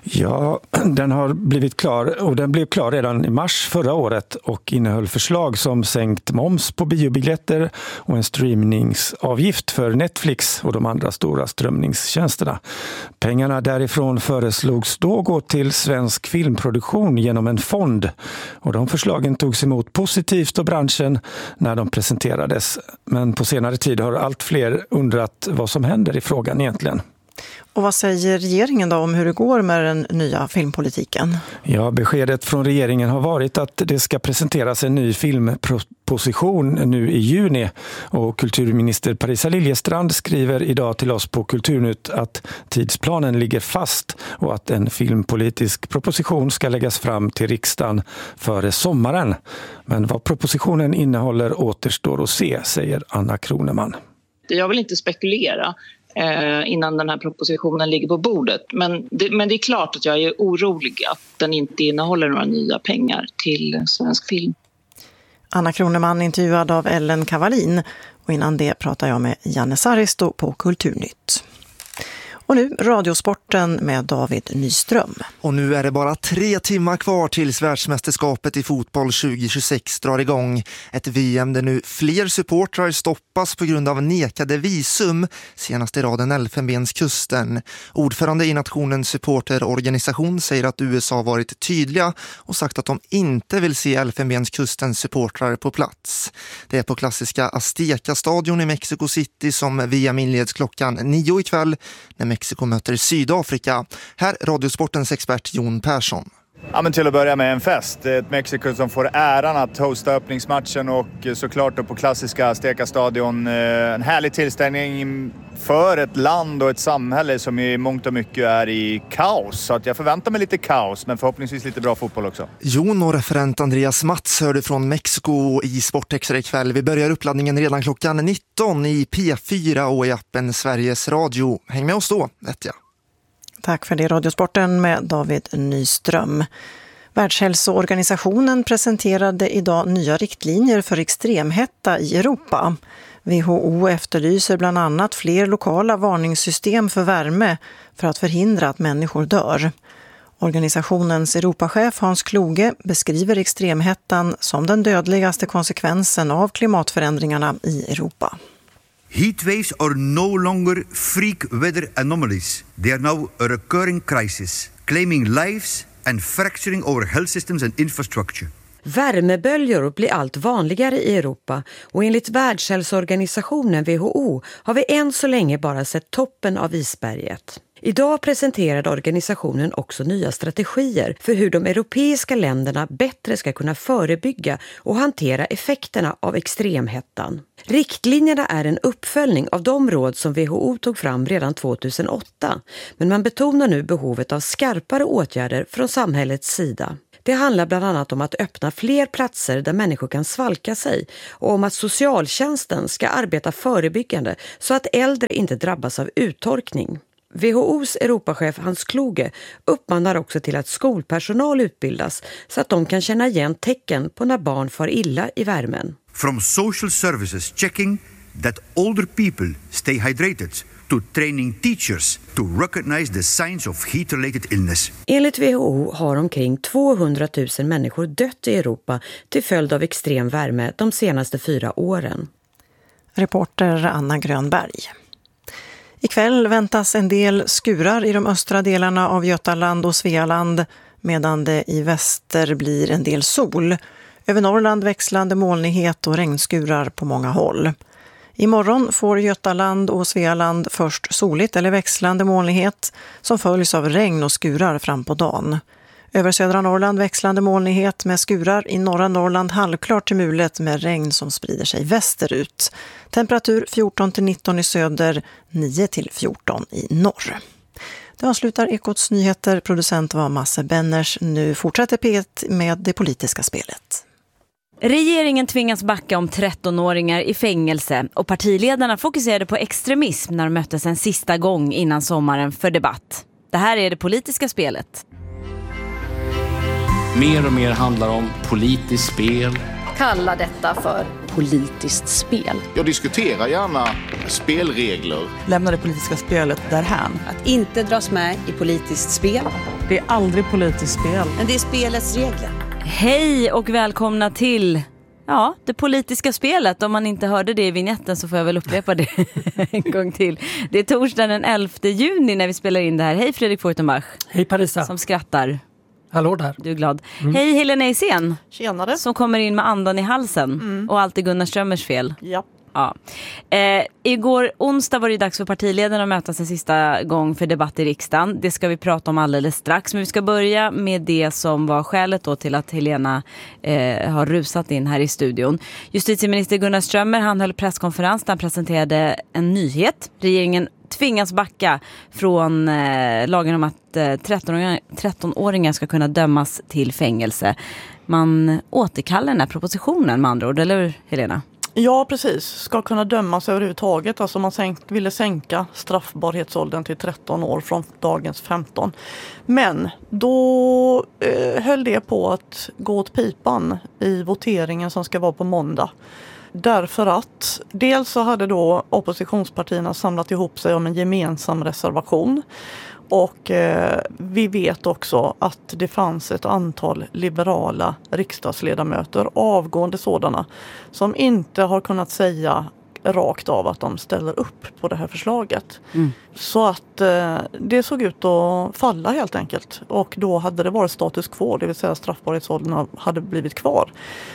Ja, den har blivit klar och den blev klar redan i mars förra året och innehöll förslag som sänkt moms på biobiljetter och en streamingsavgift för Netflix och de andra stora strömningstjänsterna. Pengarna därifrån föreslogs då gå till svensk filmproduktion genom en fond och de förslagen togs emot positivt av branschen när de presenterades. Men på senare tid har allt fler undrat vad som händer i frågan egentligen. Och vad säger regeringen då om hur det går med den nya filmpolitiken? Ja, beskedet från regeringen har varit att det ska presenteras en ny filmproposition nu i juni. Och kulturminister Parisa Liljestrand skriver idag till oss på Kulturnytt att tidsplanen ligger fast och att en filmpolitisk proposition ska läggas fram till riksdagen före sommaren. Men vad propositionen innehåller återstår att se, säger Anna Kroneman. Jag vill inte spekulera eh, innan den här propositionen ligger på bordet. Men det, men det är klart att jag är orolig att den inte innehåller några nya pengar till svensk film. Anna Kroneman intervjuad av Ellen Kavalin. Och innan det pratar jag med Janne Saristo på Kulturnytt. Och nu Radiosporten med David Nyström. Och nu är det bara tre timmar kvar tills världsmästerskapet i fotboll tjugo tjugosex drar igång. Ett V M där nu fler supportrar stoppas på grund av nekade visum. Senast i raden Elfenbenskusten. Ordförande i nationens supporterorganisation säger att U S A varit tydliga och sagt att de inte vill se Elfenbenskustens supportrar på plats. Det är på klassiska Azteca-stadion i Mexico City som V M inleds klockan nio ikväll när Mexiko möter Sydafrika. Här Radiosportens expert Jon Persson. Ja, men till att börja med en fest. Ett Mexiko som får äran att hosta öppningsmatchen och såklart då på klassiska Azteca-stadion. En härlig tillställning för ett land och ett samhälle som i mångt och mycket är i kaos. Så att jag förväntar mig lite kaos, men förhoppningsvis lite bra fotboll också. Jon och referent Andreas Mats hörde från Mexiko i Sportextra ikväll. Vi börjar uppladdningen redan klockan nitton i P fyra och i appen Sveriges Radio. Häng med oss då, vet jag. Tack för det, Radiosporten med David Nyström. Världshälsoorganisationen presenterade idag nya riktlinjer för extremhetta i Europa. W H O efterlyser bland annat fler lokala varningssystem för värme för att förhindra att människor dör. Organisationens Europachef Hans Kloge beskriver extremhettan som den dödligaste konsekvensen av klimatförändringarna i Europa. Heatwaves are no longer freak weather anomalies. They are now a recurring crisis, claiming lives and fracturing our health systems and infrastructure. Värmeböljor blir allt vanligare i Europa och enligt Världshälsoorganisationen W H O har vi än så länge bara sett toppen av isberget. Idag presenterade organisationen också nya strategier för hur de europeiska länderna bättre ska kunna förebygga och hantera effekterna av extremhettan. Riktlinjerna är en uppföljning av de råd som W H O tog fram redan tvåtusenåtta, men man betonar nu behovet av skarpare åtgärder från samhällets sida. Det handlar bland annat om att öppna fler platser där människor kan svalka sig och om att socialtjänsten ska arbeta förebyggande så att äldre inte drabbas av uttorkning. W H O:s Europachef Hans Kluge uppmanar också till att skolpersonal utbildas så att de kan känna igen tecken på när barn far illa i värmen. From social services checking that older people stay hydrated to training teachers to recognize the signs of heat-related illness. Enligt W H O har omkring tvåhundratusen människor dött i Europa till följd av extrem värme de senaste fyra åren. Reporter Anna Grönberg. Ikväll väntas en del skurar i de östra delarna av Götaland och Svealand medan det i väster blir en del sol. Över Norrland växlande molnighet och regnskurar på många håll. Imorgon får Götaland och Svealand först soligt eller växlande molnighet som följs av regn och skurar fram på dagen. Över södra Norrland växlande molnighet med skurar, i norra Norrland halvklart till mulet med regn som sprider sig västerut. Temperatur fjorton till nitton i söder, nio till fjorton i norr. Det avslutar Ekots nyheter. Producent var Masse Benners. Nu fortsätter P ett med det politiska spelet. Regeringen tvingas backa om trettonåringar i fängelse och partiledarna fokuserade på extremism när de möttes en sista gång innan sommaren för debatt. Det här är det politiska spelet. Mer och mer handlar om politiskt spel. Kalla detta för politiskt spel. Jag diskuterar gärna spelregler. Lämna det politiska spelet därhän. Att inte dras med i politiskt spel. Det är aldrig politiskt spel. Men det är spelets regler. Hej och välkomna till ja, det politiska spelet. Om man inte hörde det i vignetten så får jag väl upprepa det en gång till. Det är torsdagen den elfte juni när vi spelar in det här. Hej Fredrik Fortenbach. Hej Parisa. Som skrattar. Hallå där. Du är glad. Mm. Hej Helena Eisen. Tjenare. Som kommer in med andan i halsen. Mm. Och allt är Gunnar Strömmers fel. Ja. Ja. Eh, igår onsdag var det dags för partiledarna att mötas en sista gång för debatt i riksdagen. Det ska vi prata om alldeles strax. Men vi ska börja med det som var skälet då till att Helena eh, har rusat in här i studion. Justitieminister Gunnar Strömmer, han höll presskonferens där han presenterade en nyhet. Regeringen tvingas backa från eh, lagen om att eh, trettonåringar ska kunna dömas till fängelse. Man återkallar den här propositionen med andra ord, eller hur Helena? Ja, precis. Ska kunna dömas överhuvudtaget. Alltså man sänk, ville sänka straffbarhetsåldern till tretton år från dagens femton. Men då eh, höll det på att gå åt pipan i voteringen som ska vara på måndag. Därför att dels så hade då oppositionspartierna samlat ihop sig om en gemensam reservation. Och eh, vi vet också att det fanns ett antal liberala riksdagsledamöter, avgående sådana, som inte har kunnat säga rakt av att de ställer upp på det här förslaget. Mm. Så att eh, det såg ut att falla helt enkelt. Och då hade det varit status quo, det vill säga straffbarhetsåldern hade blivit kvar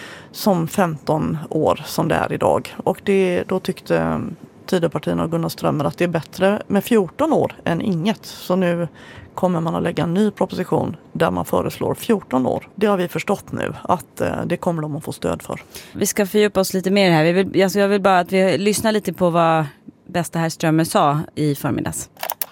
som femton år som det är idag. Och det, då tyckte Tidöpartierna och Gunnar Strömmer att det är bättre med fjorton år än inget. Så nu kommer man att lägga en ny proposition där man föreslår fjorton år. Det har vi förstått nu att eh, det kommer de att få stöd för. Vi ska fördjupa oss lite mer här. Vi vill, alltså jag vill bara att vi lyssnar lite på vad bästa herr Strömmer sa i förmiddags.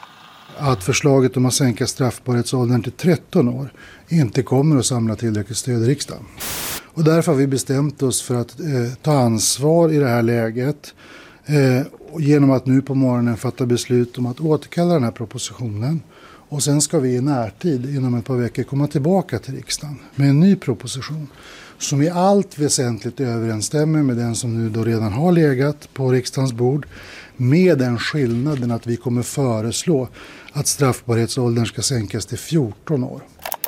Att förslaget om att sänka straffbarhetsåldern till tretton år inte kommer att samla tillräckligt stöd i riksdagen. Och därför har vi bestämt oss för att eh, ta ansvar i det här läget eh, genom att nu på morgonen fatta beslut om att återkalla den här propositionen. Och sen ska vi i närtid inom ett par veckor komma tillbaka till riksdagen med en ny proposition som i allt väsentligt överensstämmer med den som nu då redan har legat på riksdagens bord, med den skillnaden att vi kommer föreslå att straffbarhetsåldern ska sänkas till fjorton år.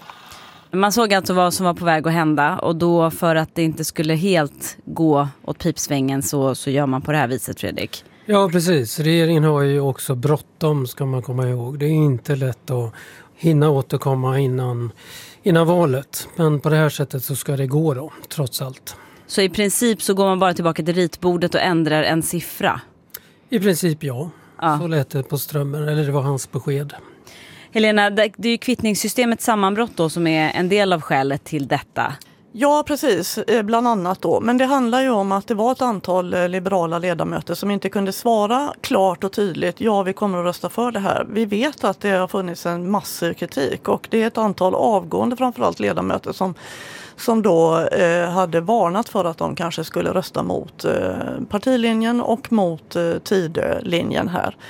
Man såg alltså vad som var på väg att hända, och då för att det inte skulle helt gå åt pipsvängen så, så gör man på det här viset, Fredrik. Ja, precis. Regeringen har ju också bråttom, ska man komma ihåg. Det är inte lätt att hinna återkomma innan, innan valet. Men på det här sättet så ska det gå då, trots allt. Så i princip så går man bara tillbaka till ritbordet och ändrar en siffra? I princip ja. ja. Så lät det på Strömmer, eller det var hans besked. Helena, det är ju kvittningssystemets sammanbrott då som är en del av skälet till detta. Ja, precis. Bland annat då. Men det handlar ju om att det var ett antal liberala ledamöter som inte kunde svara klart och tydligt. Ja, vi kommer att rösta för det här. Vi vet att det har funnits en massiv kritik och det är ett antal avgående framförallt ledamöter som som då eh, hade varnat för att de kanske skulle rösta mot eh, partilinjen och mot eh, Tidölinjen här.